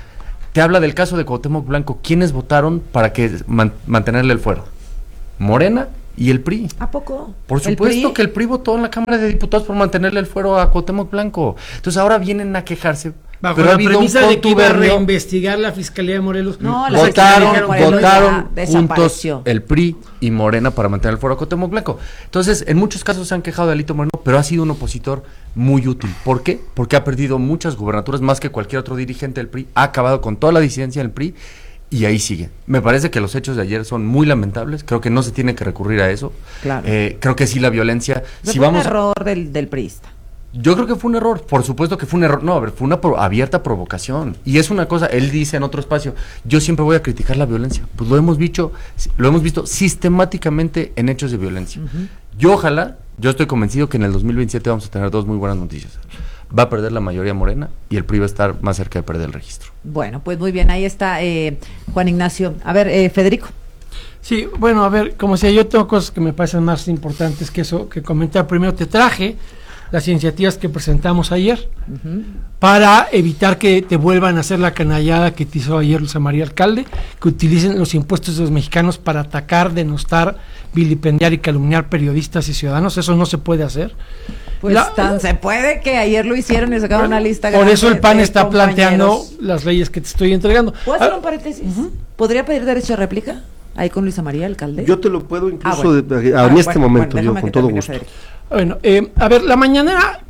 Te habla del caso de Cuauhtémoc Blanco. ¿Quiénes votaron para que man, mantenerle el fuero? Morena y el P R I. ¿A poco? Por supuesto que el P R I votó en la Cámara de Diputados por mantenerle el fuero a Cuauhtémoc Blanco. Entonces ahora vienen a quejarse. Bajo pero la ha habido premisa un de que iba a contubernio. reinvestigar la Fiscalía de Morelos. No, la votaron, Fiscalía de Morelos votaron ya juntos desapareció. el P R I y Morena para mantener el fuero a Cuauhtémoc Blanco. Entonces, en muchos casos se han quejado de Alito Moreno, pero ha sido un opositor muy útil. ¿Por qué? Porque ha perdido muchas gubernaturas, más que cualquier otro dirigente del P R I, ha acabado con toda la disidencia del P R I y ahí sigue. Me parece que los hechos de ayer son muy lamentables, creo que no se tiene que recurrir a eso. Claro. Eh, creo que sí la violencia... Fue si un vamos error del, del priista. Yo creo que fue un error, por supuesto que fue un error, no, a ver, fue una pro- abierta provocación, y es una cosa, él dice en otro espacio, yo siempre voy a criticar la violencia, pues lo hemos visto, lo hemos visto sistemáticamente en hechos de violencia. Uh-huh. Yo ojalá, yo estoy convencido que en el dos mil veintisiete vamos a tener dos muy buenas noticias, va a perder la mayoría Morena, y el P R I va a estar más cerca de perder el registro. Bueno, pues muy bien, ahí está eh, Juan Ignacio. A ver, eh, Federico. Sí, bueno, a ver, como decía, yo tengo cosas que me parecen más importantes que eso que comentar. Primero te traje las iniciativas que presentamos ayer uh-huh. para evitar que te vuelvan a hacer la canallada que te hizo ayer Luis María Alcalde, que utilicen los impuestos de los mexicanos para atacar, denostar, vilipendiar y calumniar periodistas y ciudadanos. Eso no se puede hacer. Pues la, tan se puede que ayer lo hicieron y sacaron bueno, una lista. Por eso el P A N está compañeros. planteando las leyes que te estoy entregando. ¿Puedo hacer un paréntesis? Uh-huh. ¿Podría pedir derecho de réplica ahí con Luisa María Alcalde? Yo te lo puedo incluso ah, bueno. de, a, a, ah, en este bueno, momento, bueno, yo con todo gusto. Federico. Bueno, eh, a ver, la mañanera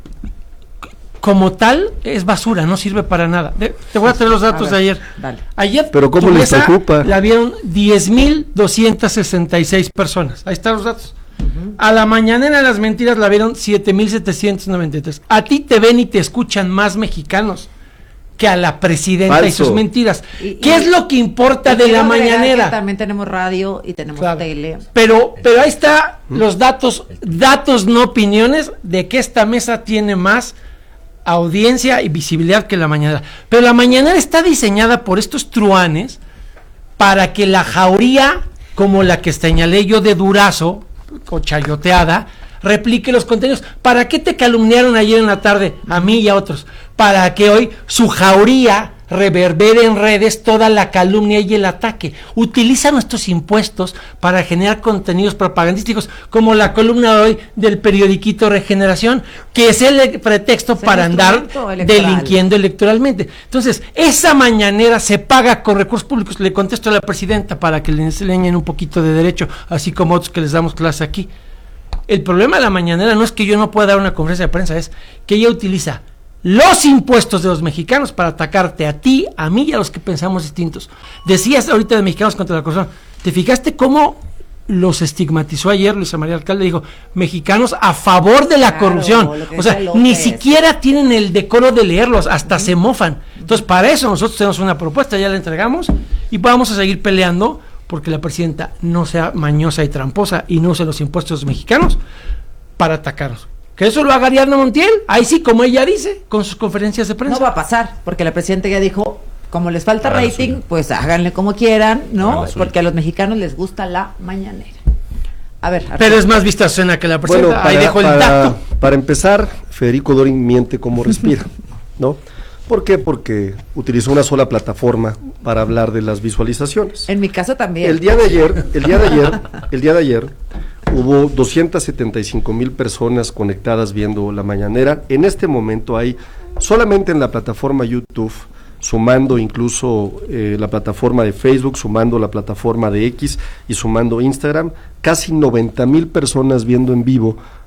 como tal es basura, no sirve para nada. De, te voy a traer los datos a ver, de ayer. Dale. Ayer, pero ¿cómo les preocupa? La vieron diez mil doscientas sesenta y seis personas. Ahí están los datos. Uh-huh. A la mañanera de las mentiras la vieron siete mil setecientos noventa y tres. A ti te ven y te escuchan más mexicanos que a la presidenta Falso. y sus mentiras. Y, ¿Qué y, es lo que importa de la mañanera? También tenemos radio y tenemos claro. tele. Pero, pero ahí está ¿Mm? los datos, datos no opiniones de que esta mesa tiene más audiencia y visibilidad que la mañanera. Pero la mañanera está diseñada por estos truanes para que la jauría, como la que señalé yo de Durazo, o chayoteada, replique los contenidos. ¿Para qué te calumniaron ayer en la tarde a mí y a otros? Para que hoy su jauría reverbere en redes toda la calumnia y el ataque. Utiliza nuestros impuestos para generar contenidos propagandísticos, como la columna de hoy del periodiquito Regeneración, que es el pretexto es para andar electoral. delinquiendo electoralmente. Entonces, esa mañanera se paga con recursos públicos. Le contesto a la presidenta para que le enseñen un poquito de derecho, así como otros que les damos clase aquí. El problema de la mañanera no es que yo no pueda dar una conferencia de prensa, es que ella utiliza los impuestos de los mexicanos para atacarte a ti, a mí y a los que pensamos distintos. Decías ahorita de Mexicanos contra la Corrupción. ¿Te fijaste cómo los estigmatizó ayer Luisa María Alcalde? Dijo, mexicanos a favor de la claro, corrupción. O sea, ni siquiera tienen el decoro de leerlos, hasta uh-huh. se mofan. Entonces, para eso nosotros tenemos una propuesta, ya la entregamos y vamos a seguir peleando porque la presidenta no sea mañosa y tramposa y no use los impuestos mexicanos para atacarnos. Que eso lo haga Ariadna Montiel, ahí sí, como ella dice, con sus conferencias de prensa. No va a pasar, porque la presidenta ya dijo, como les falta Hagan rating, pues háganle como quieran, ¿no? Porque a los mexicanos les gusta la mañanera. A ver. Pero es más vista suena que la presidenta, bueno, para, ahí dejo el para, dato. Para empezar, Federico Dorin miente como respira, ¿no? ¿Por qué? Porque utilizó una sola plataforma para hablar de las visualizaciones. En mi caso también. El día de ayer, el día de ayer, el día de ayer, hubo doscientas setenta y cinco mil personas conectadas viendo la mañanera. En este momento hay, solamente en la plataforma YouTube, sumando incluso eh, la plataforma de Facebook, sumando la plataforma de X y sumando Instagram, casi noventa mil personas viendo en vivo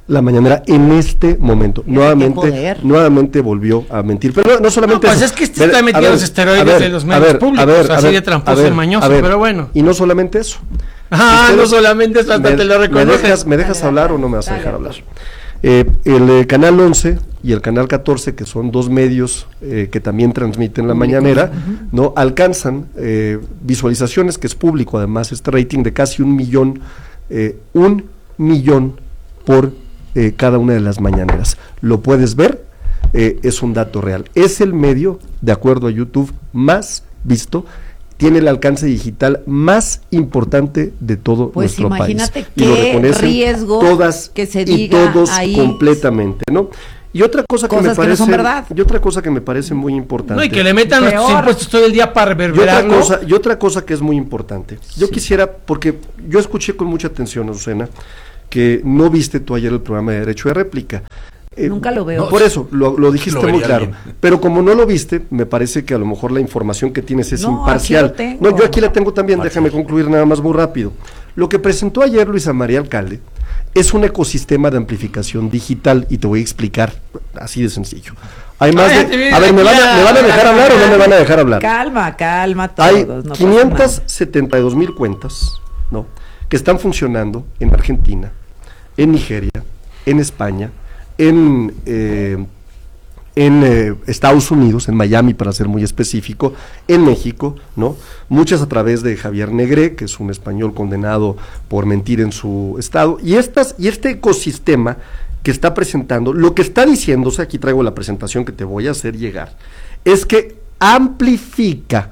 la mañanera en este momento. Nuevamente, nuevamente volvió a mentir. Pero no, no solamente no, pues eso. es que este está metiendo los esteroides ver, de los medios ver, públicos, ver, así ver, de tramposo y mañoso, ver, pero bueno. Y no solamente eso. Ah, Ustedes, no solamente eso, hasta me, te lo reconoces. ¿Me dejas, me dejas hablar o no me vas a dejar hablar? Eh, el eh, Canal once y el Canal catorce, que son dos medios eh, que también transmiten la mañanera, uh-huh. no alcanzan eh, visualizaciones, que es público además este rating de casi un millón, eh, un millón por eh, cada una de las mañaneras. Lo puedes ver, eh, es un dato real. Es el medio, de acuerdo a YouTube, más visto. Tiene el alcance digital más importante de todo pues nuestro país. Pues imagínate qué riesgo todas que se y diga todos ahí completamente, ¿no? Y otra cosa que Cosas me parece, que no son verdad. y otra cosa que me parece muy importante. No, y que le metan los impuestos todo el día para reverberar, y otra cosa, y otra cosa que es muy importante. Yo sí. quisiera, porque yo escuché con mucha atención, Azucena, que no viste tú ayer el programa de Derecho de Réplica. Eh, Nunca lo veo. Por eso, lo, lo dijiste lo muy claro. Bien. Pero como no lo viste, me parece que a lo mejor la información que tienes es no, imparcial. Aquí lo tengo. No, yo aquí la tengo también, déjame concluir nada más muy rápido. Lo que presentó ayer Luisa María Alcalde es un ecosistema de amplificación digital, y te voy a explicar así de sencillo. Hay más Ay, de, a ver, ¿me van a, ¿me van a dejar hablar o no me van a dejar hablar? Calma, calma todos. Hay no quinientas setenta y dos mil cuentas, ¿no?, que están funcionando en Argentina, en Nigeria, en España, en, eh, en eh, Estados Unidos, en Miami para ser muy específico, en México, ¿no? Muchas a través de Javier Negré, que es un español condenado por mentir en su estado, y estas, y este ecosistema que está presentando, lo que está diciéndose, aquí traigo la presentación que te voy a hacer llegar, es que amplifica,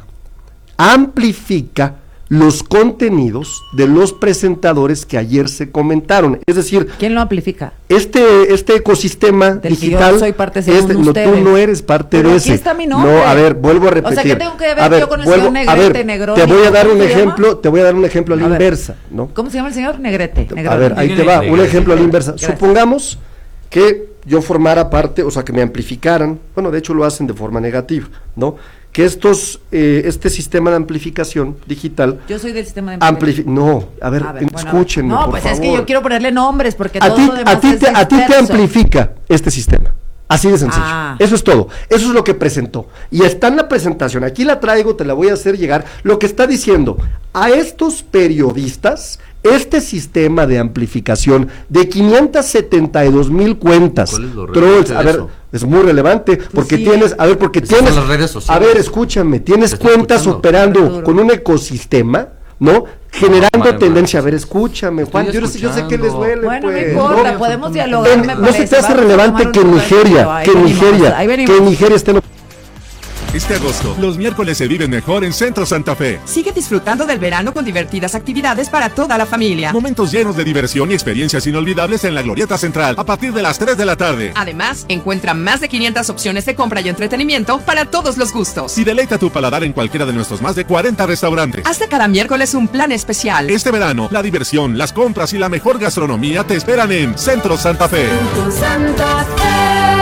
amplifica los contenidos de los presentadores que ayer se comentaron. Es decir, ¿quién lo amplifica? Este este ecosistema Del digital. Que yo soy parte este, no, tú no eres parte Pero de aquí ese. está mi nombre. No, a ver, vuelvo a repetir. O sea, ¿qué tengo que ver a ver, yo con el vuelvo, señor Negrete, a ver, Negroni? Te voy a dar un ¿Cómo se ejemplo, llama? te voy a dar un ejemplo a la A ver, inversa, ¿no? ¿Cómo se llama el señor? Negrete. Negroni. A ver, ahí te va, un ejemplo a la inversa. Supongamos que yo formara parte, o sea, que me amplificaran, bueno, de hecho lo hacen de forma negativa, ¿no? Que estos, eh, este sistema de amplificación digital... Yo soy del sistema de amplificación. No, a ver, a ver escúchenme, bueno, no, por pues favor. es que yo quiero ponerle nombres, porque a todo ti, lo demás a ti, es te, a ti te disperso. amplifica este sistema. Así de sencillo. Ah. Eso es todo. Eso es lo que presentó. Y está en la presentación. Aquí la traigo, te la voy a hacer llegar. Lo que está diciendo, a estos periodistas, este sistema de amplificación de quinientas setenta y dos mil cuentas, ¿cuál es lo trolls, a ver, eso? es muy relevante, porque sí. tienes, a ver, porque Esas tienes, son las redes sociales. a ver, escúchame, tienes Te estoy cuentas escuchando. operando Arturo. con un ecosistema, ¿no? Generando No, madre, tendencia. madre. A ver, escúchame, Juan, yo, sé- yo sé que les duele. Bueno, pues, no importa, ¿no? podemos dialogar, En- me no parece. se te hace Vamos a relevante tomar que un en lugar, pero Nigeria, ahí que en venimos, Nigeria, ahí venimos. que en Nigeria estén... Este agosto, los miércoles se viven mejor en Centro Santa Fe. Sigue disfrutando del verano con divertidas actividades para toda la familia. Momentos llenos de diversión y experiencias inolvidables en la Glorieta Central a partir de las tres de la tarde. Además, encuentra más de quinientas opciones de compra y entretenimiento para todos los gustos. Y deleita tu paladar en cualquiera de nuestros más de cuarenta restaurantes. Hasta cada miércoles un plan especial. Este verano, la diversión, las compras y la mejor gastronomía te esperan en Centro Santa Fe. Santa Fe.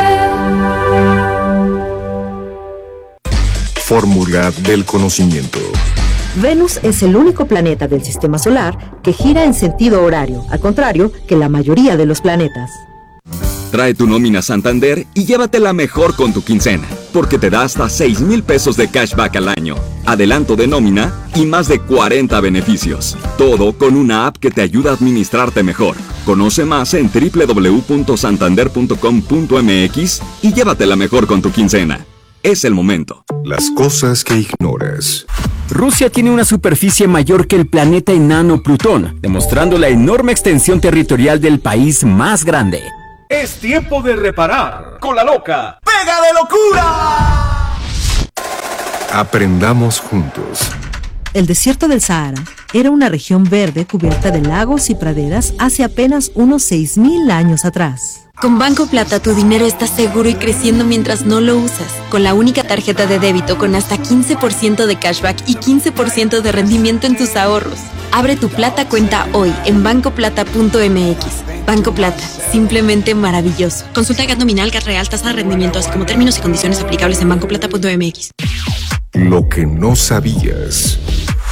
Fórmula del conocimiento. Venus es el único planeta del sistema solar que gira en sentido horario, al contrario que la mayoría de los planetas. Trae tu nómina Santander y llévatela mejor con tu quincena, porque te da hasta seis mil pesos de cashback al año, adelanto de nómina y más de cuarenta beneficios. Todo con una app que te ayuda a administrarte mejor. Conoce más en doble u doble u doble u punto santander punto com punto m x y llévatela mejor con tu quincena. Es el momento. Las cosas que ignoras. Rusia tiene una superficie mayor que el planeta enano Plutón, demostrando la enorme extensión territorial del país más grande. Es tiempo de reparar con la loca ¡Pega de locura! Aprendamos juntos. El desierto del Sahara era una región verde cubierta de lagos y praderas hace apenas unos seis mil años atrás. Con Banco Plata tu dinero está seguro y creciendo mientras no lo usas. Con la única tarjeta de débito con hasta quince por ciento de cashback y quince por ciento de rendimiento en tus ahorros. Abre tu Plata cuenta hoy en banco plata punto m x. Banco Plata, simplemente maravilloso. Consulta G A T nominal, G A T real, tasa de rendimiento, así como términos y condiciones aplicables en banco plata punto m x. Lo que no sabías.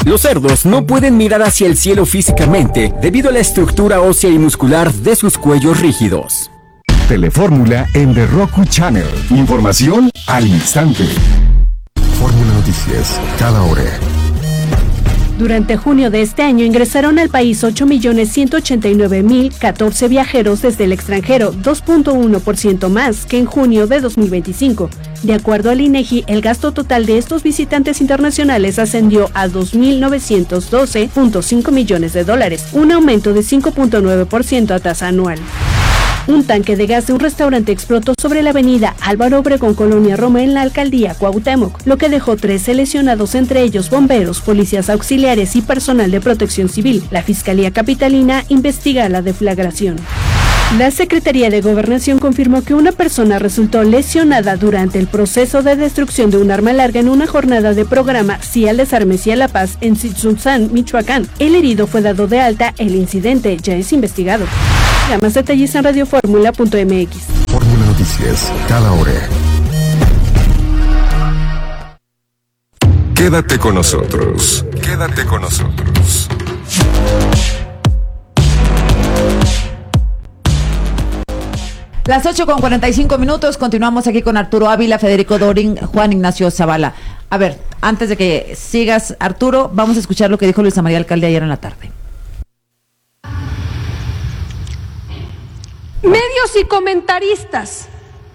Los cerdos no pueden mirar hacia el cielo físicamente debido a la estructura ósea y muscular de sus cuellos rígidos. Telefórmula en The Roku Channel. Información al instante. Fórmula Noticias, cada hora. Durante junio de este año ingresaron al país ocho millones ciento ochenta y nueve mil catorce viajeros desde el extranjero, dos punto uno por ciento más que en junio de dos mil veinticinco. De acuerdo al INEGI, el gasto total de estos visitantes internacionales ascendió a dos mil novecientos doce punto cinco millones de dólares, un aumento de cinco punto nueve por ciento a tasa anual. Un tanque de gas de un restaurante explotó sobre la avenida Álvaro Obregón, Colonia Roma, en la alcaldía Cuauhtémoc, lo que dejó trece lesionados, entre ellos bomberos, policías auxiliares y personal de protección civil. La Fiscalía Capitalina investiga la deflagración. La Secretaría de Gobernación confirmó que una persona resultó lesionada durante el proceso de destrucción de un arma larga en una jornada de programa Sí al Desarme, Sí a la Paz en Tzitzuntzán, Michoacán. El herido fue dado de alta, el incidente ya es investigado. Ya más detalles en radioformula punto m x. Fórmula Noticias, cada hora. Quédate con nosotros. Quédate con nosotros. Las ocho con cuarenta y cinco minutos, continuamos aquí con Arturo Ávila, Federico Dorin, Juan Ignacio Zavala. A ver, antes de que sigas, Arturo, vamos a escuchar lo que dijo Luisa María Alcalde ayer en la tarde. Medios y comentaristas.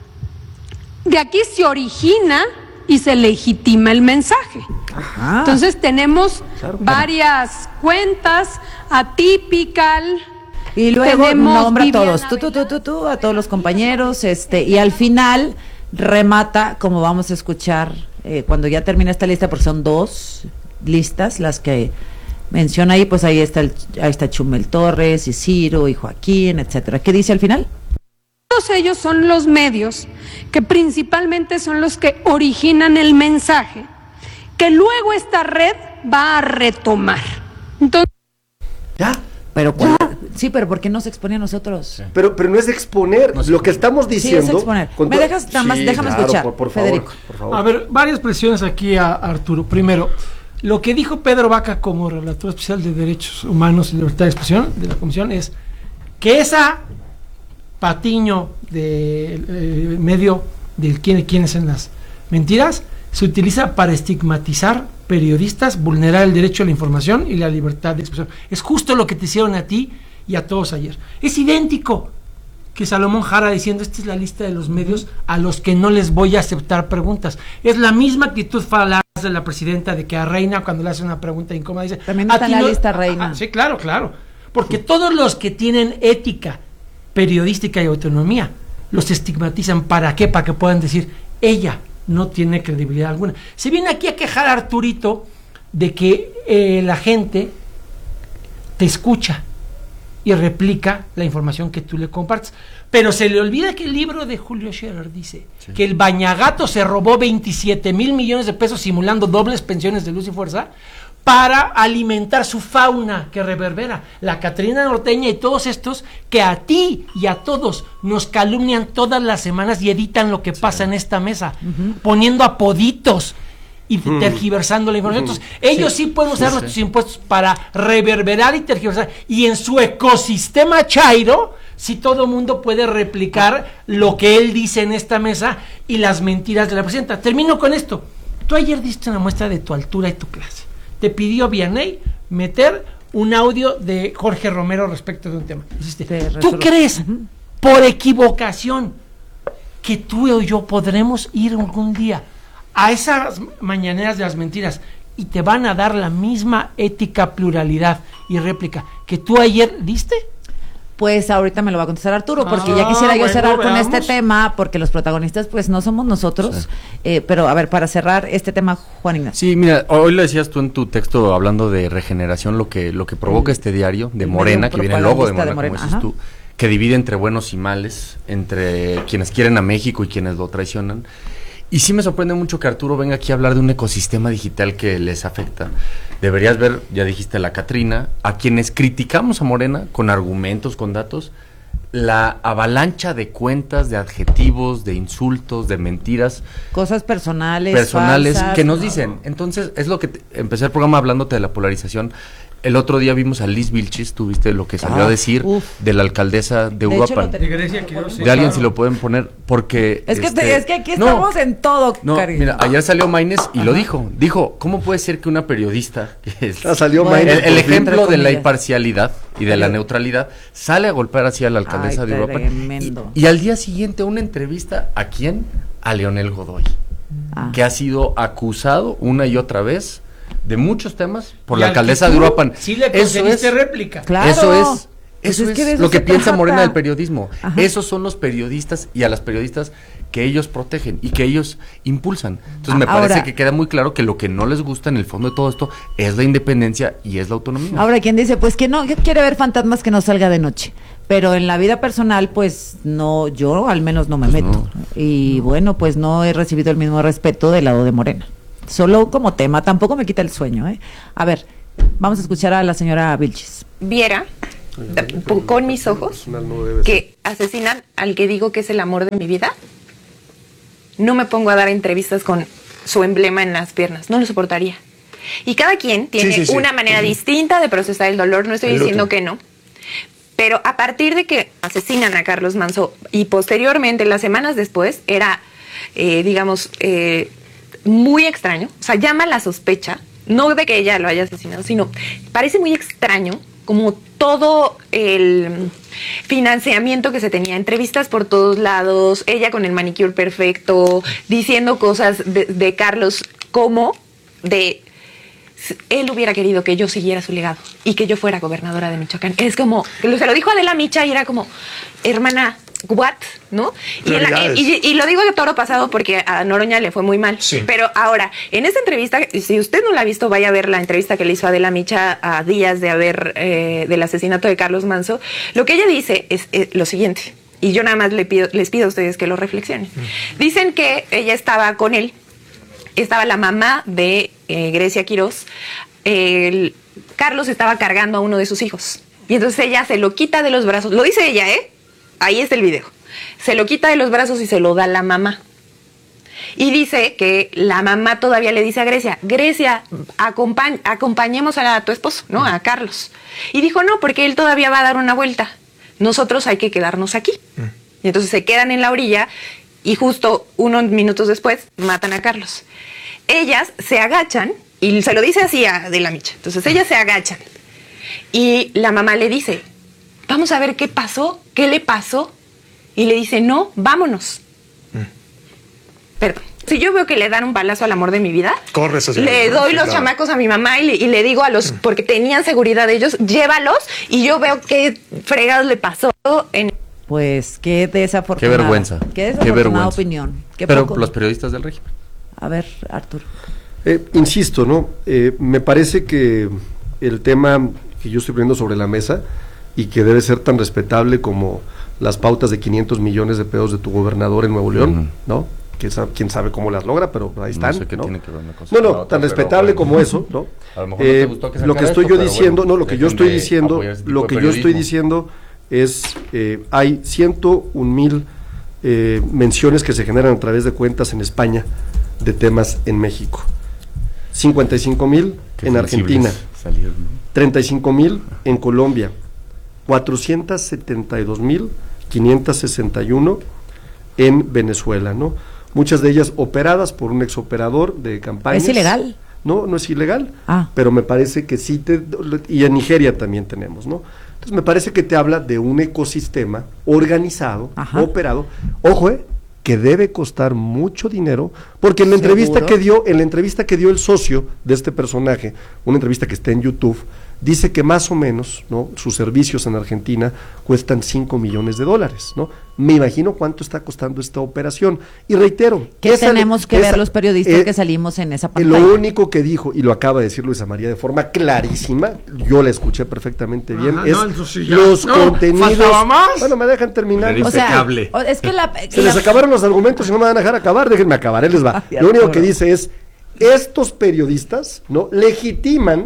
De aquí se origina y se legitima el mensaje. Ajá. Entonces tenemos claro, varias cuentas, Atypical. Y luego nombra a todos, tú, tú, tú, tú, tú, a todos los compañeros, este, y al final remata, como vamos a escuchar eh, cuando ya termina esta lista, porque son dos listas las que menciona ahí, pues ahí está el, ahí está Chumel Torres y Ciro y Joaquín, etcétera. ¿Qué dice al final? Todos ellos son los medios que principalmente son los que originan el mensaje que luego esta red va a retomar. Entonces, ya, pero ya. Sí, pero ¿por qué no se expone a nosotros? Sí. Pero pero no es exponer, no lo que estamos diciendo. Sí, es exponer. ¿Me dejas nada más, sí, déjame claro, escuchar, por, por Federico? Favor, por favor. A ver, varias presiones aquí a Arturo. Primero, lo que dijo Pedro Vaca como relator especial de Derechos Humanos y Libertad de Expresión de la Comisión es que esa patiño de eh, medio del quién quiénes en las mentiras se utiliza para estigmatizar periodistas, vulnerar el derecho a la información y la libertad de expresión. Es justo lo que te hicieron a ti y a todos ayer. Es idéntico que Salomón Jara diciendo esta es la lista de los medios a los que no les voy a aceptar preguntas. Es la misma actitud falaz de la presidenta de que a Reina cuando le hace una pregunta incómoda dice también está en la no, lista Reina. Ah, sí, claro, claro. Porque todos los que tienen ética periodística y autonomía los estigmatizan. ¿Para qué? Para que puedan decir ella no tiene credibilidad alguna. Se viene aquí a quejar a Arturito de que eh, la gente te escucha y replica la información que tú le compartes, pero se le olvida que el libro de Julio Scherer dice sí. que el Bañagato se robó veintisiete mil millones de pesos simulando dobles pensiones de luz y fuerza para alimentar su fauna que reverbera. La Catrina Norteña y todos estos que a ti y a todos nos calumnian todas las semanas y editan lo que sí. pasa en esta mesa, uh-huh. poniendo apoditos y mm. tergiversando la información. Entonces, ellos sí, sí pueden usar sí, nuestros sí. impuestos para reverberar y tergiversar. Y en su ecosistema chairo, si todo mundo puede replicar lo que él dice en esta mesa y las mentiras de la presidenta. Termino con esto. Tú ayer diste una muestra de tu altura y tu clase. Te pidió Vianney meter un audio de Jorge Romero respecto de un tema. Dijiste, ¿tú crees, uh-huh. por equivocación, que tú o yo podremos ir algún día a esas mañaneras de las mentiras y te van a dar la misma ética, pluralidad y réplica que tú ayer diste? Pues ahorita me lo va a contestar Arturo, porque ah, ya quisiera yo bueno, cerrar veamos. con este tema, porque los protagonistas pues no somos nosotros, sí. eh, pero a ver, para cerrar este tema, Juan Ignacio. Sí, mira, hoy lo decías tú en tu texto hablando de regeneración, lo que lo que provoca este diario de Morena, que viene el logo de Morena, de Morena como dices tú, que divide entre buenos y males, entre quienes quieren a México y quienes lo traicionan. Y sí me sorprende mucho que Arturo venga aquí a hablar de un ecosistema digital que les afecta. Deberías ver, ya dijiste, la Catrina, a quienes criticamos a Morena con argumentos, con datos, la avalancha de cuentas, de adjetivos, de insultos, de mentiras. Cosas personales. Personales falsas, que nos no. dicen. Entonces, es lo que te, empecé el programa hablándote de la polarización. El otro día vimos a Liz Vilchis, tú viste lo que salió Ah, a decir uf. de la alcaldesa de, De hecho, Uruapan. lo tenemos. De alguien si lo pueden poner, porque... Es que, este, te- es que aquí no, estamos en todo, No, Cari. mira, ayer salió Maines y lo dijo. Dijo, ¿cómo puede ser que una periodista, que es Ah, salió el, Maines, el por fin, ejemplo entre de la comillas. imparcialidad y de la neutralidad, sale a golpear así a la alcaldesa Ay, de Uruapan? tremendo. Y, y al día siguiente una entrevista, ¿a quién? A Leonel Godoy, Ah. que ha sido acusado una y otra vez de muchos temas por Y la al alcaldesa que de tú Uruapan. sí le Eso concediste es- réplica. Claro. Eso es, Pues eso es es, que de eso lo que se piensa trata. Morena del periodismo. Ajá. Esos son los periodistas y a las periodistas que ellos protegen y que ellos impulsan. Entonces me Ahora- parece que queda muy claro que lo que no les gusta en el fondo de todo esto es la independencia y es la autonomía. Ahora, quien dice, pues que no, que quiere ver fantasmas que no salga de noche. Pero en la vida personal, pues no, yo al menos no me Pues meto. Y bueno, pues no he recibido el mismo respeto del lado de Morena. Solo como tema, tampoco me quita el sueño, ¿eh? A ver, vamos a escuchar a la señora Vilchis. Viera da- po- con mis ojos que asesinan al que digo que es el amor de mi vida, no me pongo a dar entrevistas con su emblema en las piernas, no lo soportaría. Y cada quien tiene sí, sí. una manera Ujú. distinta de procesar el dolor, no estoy El luto. diciendo que no. Pero a partir de que asesinan a Carlos Manzo y posteriormente, las semanas después, era, eh, digamos, eh, muy extraño. O sea, llama la sospecha, no de que ella lo haya asesinado, sino parece muy extraño como todo el financiamiento que se tenía, entrevistas por todos lados, ella con el manicure perfecto, diciendo cosas de, de Carlos como de... Él hubiera querido que yo siguiera su legado y que yo fuera gobernadora de Michoacán. Es como, se lo dijo Adela Micha y era como, hermana, what, ¿no? Y, en la- y- y lo digo de toro pasado porque a Noroña le fue muy mal. Sí. Pero ahora, en esta entrevista, si usted no la ha visto, vaya a ver la entrevista que le hizo Adela Micha a días de haber, eh, del asesinato de Carlos Manzo. Lo que ella dice es, es lo siguiente, y yo nada más le pido, les pido a ustedes que lo reflexionen. Dicen que ella estaba con él, estaba la mamá de eh, Grecia Quiroz, el, Carlos estaba cargando a uno de sus hijos. Y entonces ella se lo quita de los brazos, lo dice ella, ¿eh? Ahí está el video. Se lo quita de los brazos y se lo da a la mamá. Y dice que la mamá todavía le dice a Grecia, Grecia, acompañ acompañemos a, la, a tu esposo, ¿no? A Carlos. Y dijo, no, porque él todavía va a dar una vuelta. Nosotros hay que quedarnos aquí. Y entonces se quedan en la orilla y justo unos minutos después matan a Carlos. Ellas se agachan, y se lo dice así a De la Micha. Entonces ellas se agachan y la mamá le dice, vamos a ver qué pasó, qué le pasó. Y le dice, no, vámonos. Perdón. Si yo veo que le dan un balazo al amor de mi vida, Corres hacia le el- doy sí, los claro. chamacos a mi mamá y le, y le digo a los, porque tenían seguridad de ellos, llévalos, y yo veo qué fregados le pasó en... Pues qué desafortunada. Qué vergüenza. Qué Qué desafortunada vergüenza. opinión. Qué Pero poco- los periodistas del régimen. A ver, Arturo. Eh, insisto, ¿no? Eh, me parece que el tema que yo estoy poniendo sobre la mesa y que debe ser tan respetable como las pautas de quinientos millones de pesos de tu gobernador en Nuevo León, Ujú. ¿no? Que sa- quién sabe cómo las logra, pero ahí están. No sé qué ¿no? tiene que ver una cosa No, con no, la otra, tan pero respetable bueno. como eso, ¿no? A lo mejor no te Eh, gustó que lo que sacara estoy esto, yo pero diciendo, bueno, no, lo que yo dejen estoy de diciendo, apoyar ese tipo lo de que yo estoy periodismo. diciendo es, eh, hay ciento un mil eh, menciones que se generan a través de cuentas en España de temas en México, cincuenta y cinco mil Qué en Argentina, sensibles salieron, ¿no? treinta y cinco mil en Colombia, cuatrocientos setenta y dos mil quinientos sesenta y uno en Venezuela, ¿no? Muchas de ellas operadas por un exoperador de campañas. ¿Es ilegal? No, no es ilegal, Ah. pero me parece que sí, te, y en Nigeria también tenemos, ¿no? Entonces me parece que te habla de un ecosistema organizado, Ajá. operado, ojo, eh, que debe costar mucho dinero, porque en la entrevista ¿Seguro? que dio, en la entrevista que dio el socio de este personaje, una entrevista que está en YouTube, dice que más o menos, ¿no?, sus servicios en Argentina cuestan cinco millones de dólares, ¿no? Me imagino cuánto está costando esta operación. Y reitero, ¿Qué esa- tenemos que esa- ver los periodistas eh, que salimos en esa eh, pantalla? Lo único que dijo, y lo acaba de decir Luisa María de forma clarísima, yo la escuché perfectamente bien, Ajá, es no, entonces ya- los no, contenidos... faltaba más. Bueno, me dejan terminar. Era O sea, impecable. o- es que la... Se les la- acabaron los argumentos y no me van a dejar acabar, déjenme acabar, ahí les va. Ay, Lo único Arturo. que dice es, estos periodistas, ¿no?, legitiman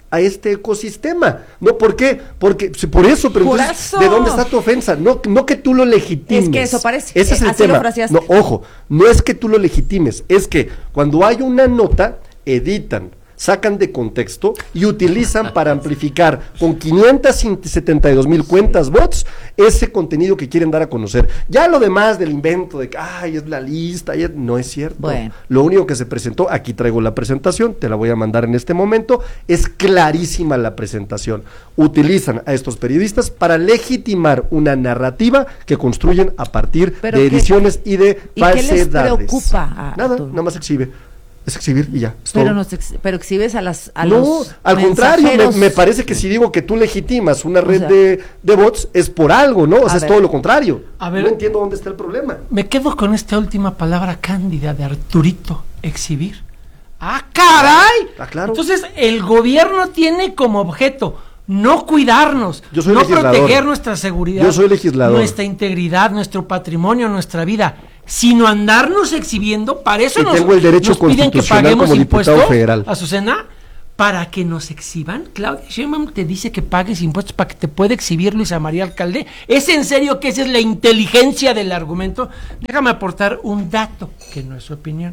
a este ecosistema. ¿No? ¿Por qué? Porque por eso, pero Por entonces, eso. ¿de dónde está tu ofensa? No, no que tú lo legitimes. Es que eso parece. Ese es el Así lo tema. fraseaste. No, ojo, no es que tú lo legitimes, es que cuando hay una nota, editan, sacan de contexto y utilizan para amplificar con quinientas setenta y dos mil cuentas bots ese contenido que quieren dar a conocer. Ya lo demás del invento de que, ay, es la lista, y es- no es cierto. Bueno. Lo único que se presentó, aquí traigo la presentación, te la voy a mandar en este momento, es clarísima la presentación. Utilizan a estos periodistas para legitimar una narrativa que construyen a partir Pero de qué- ediciones y de ¿Y qué les falsedades. preocupa a- a Nada, tu- nada más exhibe. Es exhibir y ya. es Pero, todo. nos ex- pero exhibes a las a No, los al contrario, me, mensajeros. me parece que si digo que tú legitimas una red sea- de, de bots es por algo, ¿no? O A sea, es ver. todo lo contrario. A ver. No entiendo dónde está el problema. Me quedo con esta última palabra cándida de Arturito, exhibir. ¡Ah, caray! Ah, claro. Entonces, el gobierno tiene como objeto no cuidarnos, Yo soy no legislador. proteger nuestra seguridad, Yo soy legislador. nuestra integridad, nuestro patrimonio, nuestra vida, sino andarnos exhibiendo. Para eso Y nos, tengo el derecho nos piden que constitucional paguemos como diputado impuestos, federal. Azucena, para que nos exhiban. Claudia Sheinbaum te dice que pagues impuestos para que te pueda exhibir Luisa María Alcalde. ¿Es en serio que esa es la inteligencia del argumento? Déjame aportar un dato que no es su opinión.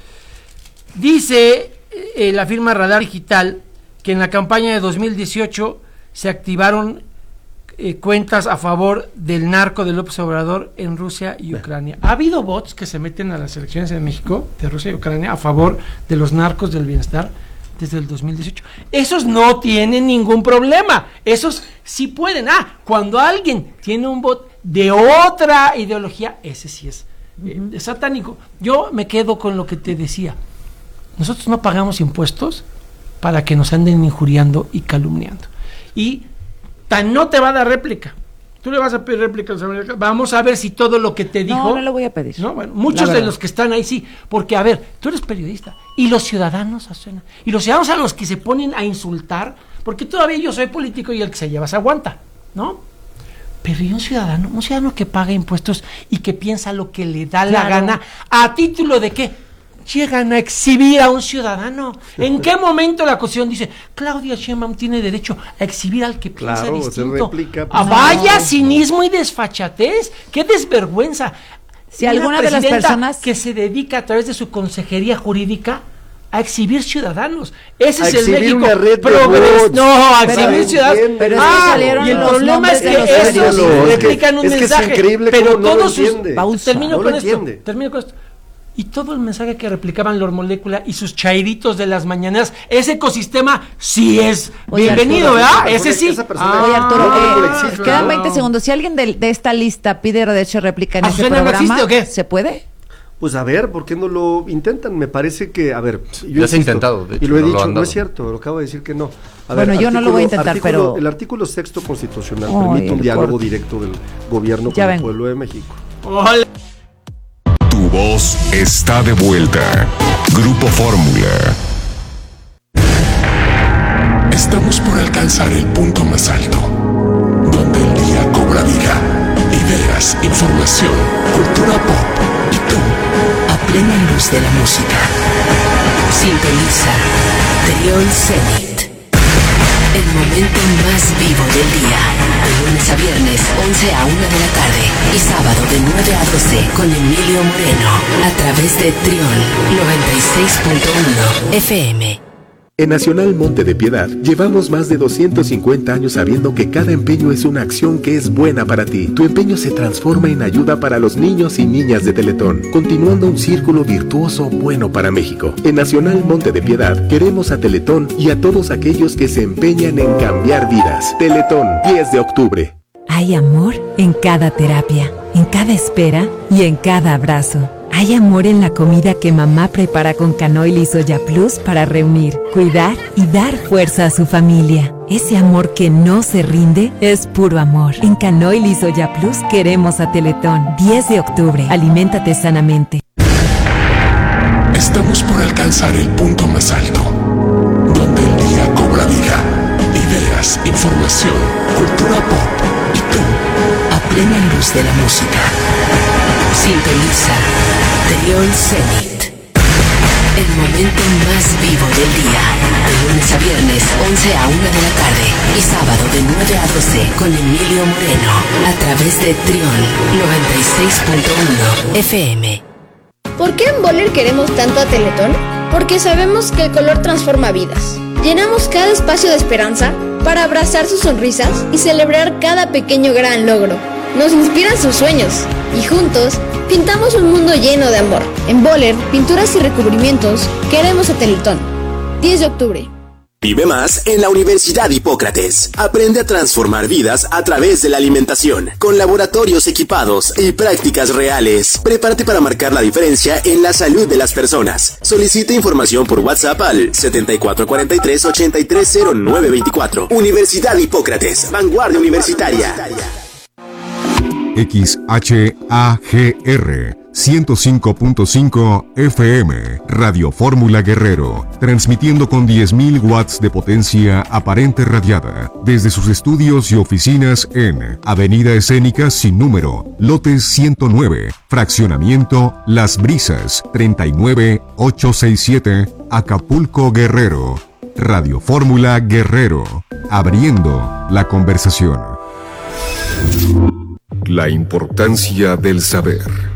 Dice eh, la firma Radar Digital que en la campaña de dos mil dieciocho se activaron eh, cuentas a favor del narco de López Obrador en Rusia y Ucrania. Ha habido bots que se meten a las elecciones en México de Rusia y Ucrania a favor de los narcos del bienestar desde el dos mil dieciocho. Esos no tienen ningún problema. Esos sí pueden. Ah, cuando alguien tiene un bot de otra ideología, ese sí es eh, satánico. Yo me quedo con lo que te decía. Nosotros no pagamos impuestos para que nos anden injuriando y calumniando. Y tan no te va a dar réplica. Tú le vas a pedir réplica. Vamos a ver si todo lo que te dijo. No, no lo voy a pedir. No, bueno, muchos de los que están ahí sí. Porque, a ver, tú eres periodista. Y los ciudadanos, Azucena, y los ciudadanos a los que se ponen a insultar, porque todavía yo soy político y el que se lleva se aguanta, ¿no? Pero y un ciudadano, un ciudadano que paga impuestos y que piensa lo que le da la Claro. gana, ¿a título de qué? Llegan a exhibir a un ciudadano. ¿En qué momento la Constitución dice Claudia Sheinbaum tiene derecho a exhibir al que piensa Claro, se distinto? replica, Ah, pues, vaya no. cinismo y desfachatez, qué desvergüenza. Si Una alguna de las presidenta personas- que se dedica a través de su consejería jurídica a exhibir ciudadanos. Ese A es el exhibir México una red de progres- bots. No, a Pero exhibir ciudadanos. entiende. Pero es que Ah, salieron y el los problema nombres es que de los esos periodistas. replican un Es que es mensaje. increíble pero cómo no lo todos sus entiende. Pausa. termino No con lo esto. entiende. Termino con esto. Y todo el mensaje que replicaban Lord Molécula y sus chairitos de las mañanas, ese ecosistema sí es Oye, bienvenido, Arturo, ¿verdad? esa Ese persona- sí. esa persona- Ah, Oye, Arturo, no, eh, no, no existe. quedan claro. veinte segundos. Si alguien de, de esta lista pide derecho de réplica en ese ¿Azucena no programa, existe o qué? ¿se puede? Pues a ver, ¿por qué no lo intentan? Me parece que, a ver, yo Ya se insisto, ha intentado, de y hecho, lo he no lo dicho, han no es dado. cierto, lo acabo de decir que no. A Bueno, yo no lo voy a intentar, artículo- pero- El artículo sexto constitucional Ay, permite un el diálogo corte. directo del gobierno Ya con ven. el pueblo de México. Hola. Tu voz está de vuelta. Grupo Fórmula. Estamos por alcanzar el punto más alto, donde el día cobra vida, ideas, información, cultura pop y tú, a plena luz de la música. Sintoniza Trión Zenit. El momento más vivo del día. De lunes a viernes, once a una de la tarde. Y sábado de nueve a doce con Emilio Moreno. A través de Trión noventa y seis punto uno F M. En Nacional Monte de Piedad llevamos más de doscientos cincuenta años sabiendo que cada empeño es una acción que es buena para ti. Tu empeño se transforma en ayuda para los niños y niñas de Teletón, continuando un círculo virtuoso bueno para México. En Nacional Monte de Piedad queremos a Teletón y a todos aquellos que se empeñan en cambiar vidas. Teletón, diez de octubre. Hay amor en cada terapia, en cada espera y en cada abrazo. Hay amor en la comida que mamá prepara con Canoil y Soya Plus para reunir, cuidar y dar fuerza a su familia. Ese amor que no se rinde es puro amor. En Canoil y Soya Plus queremos a Teletón. diez de octubre. Aliméntate sanamente. Estamos por alcanzar el punto más alto, donde el día cobra vida, ideas, información, cultura pop y tú, a plena luz de la música. Sintoniza Trión Zenit. El El momento más vivo del día. De lunes a viernes, once a una de la tarde. Y sábado de nueve a doce con Emilio Moreno. A través de Trión noventa y seis punto uno F M. ¿Por qué en Boller queremos tanto a Teletón? Porque sabemos que el color transforma vidas. Llenamos cada espacio de esperanza para abrazar sus sonrisas y celebrar cada pequeño gran logro. Nos inspiran sus sueños y juntos pintamos un mundo lleno de amor. En Boller, pinturas y recubrimientos, queremos a Teletón. diez de octubre. Vive más en la Universidad Hipócrates. Aprende a transformar vidas a través de la alimentación, con laboratorios equipados y prácticas reales. Prepárate para marcar la diferencia en la salud de las personas. Solicita información por WhatsApp al setenta y cuatro cuarenta y tres ochenta y tres cero nueve veinticuatro. Universidad Hipócrates, vanguardia universitaria. X H A G R ciento cinco punto cinco F M, Radio Fórmula Guerrero, transmitiendo con diez mil watts de potencia aparente radiada, desde sus estudios y oficinas en Avenida Escénica sin número, lote ciento nueve, fraccionamiento Las Brisas, treinta y nueve ochocientos sesenta y siete, Acapulco, Guerrero. Radio Fórmula Guerrero, abriendo la conversación. La importancia del saber.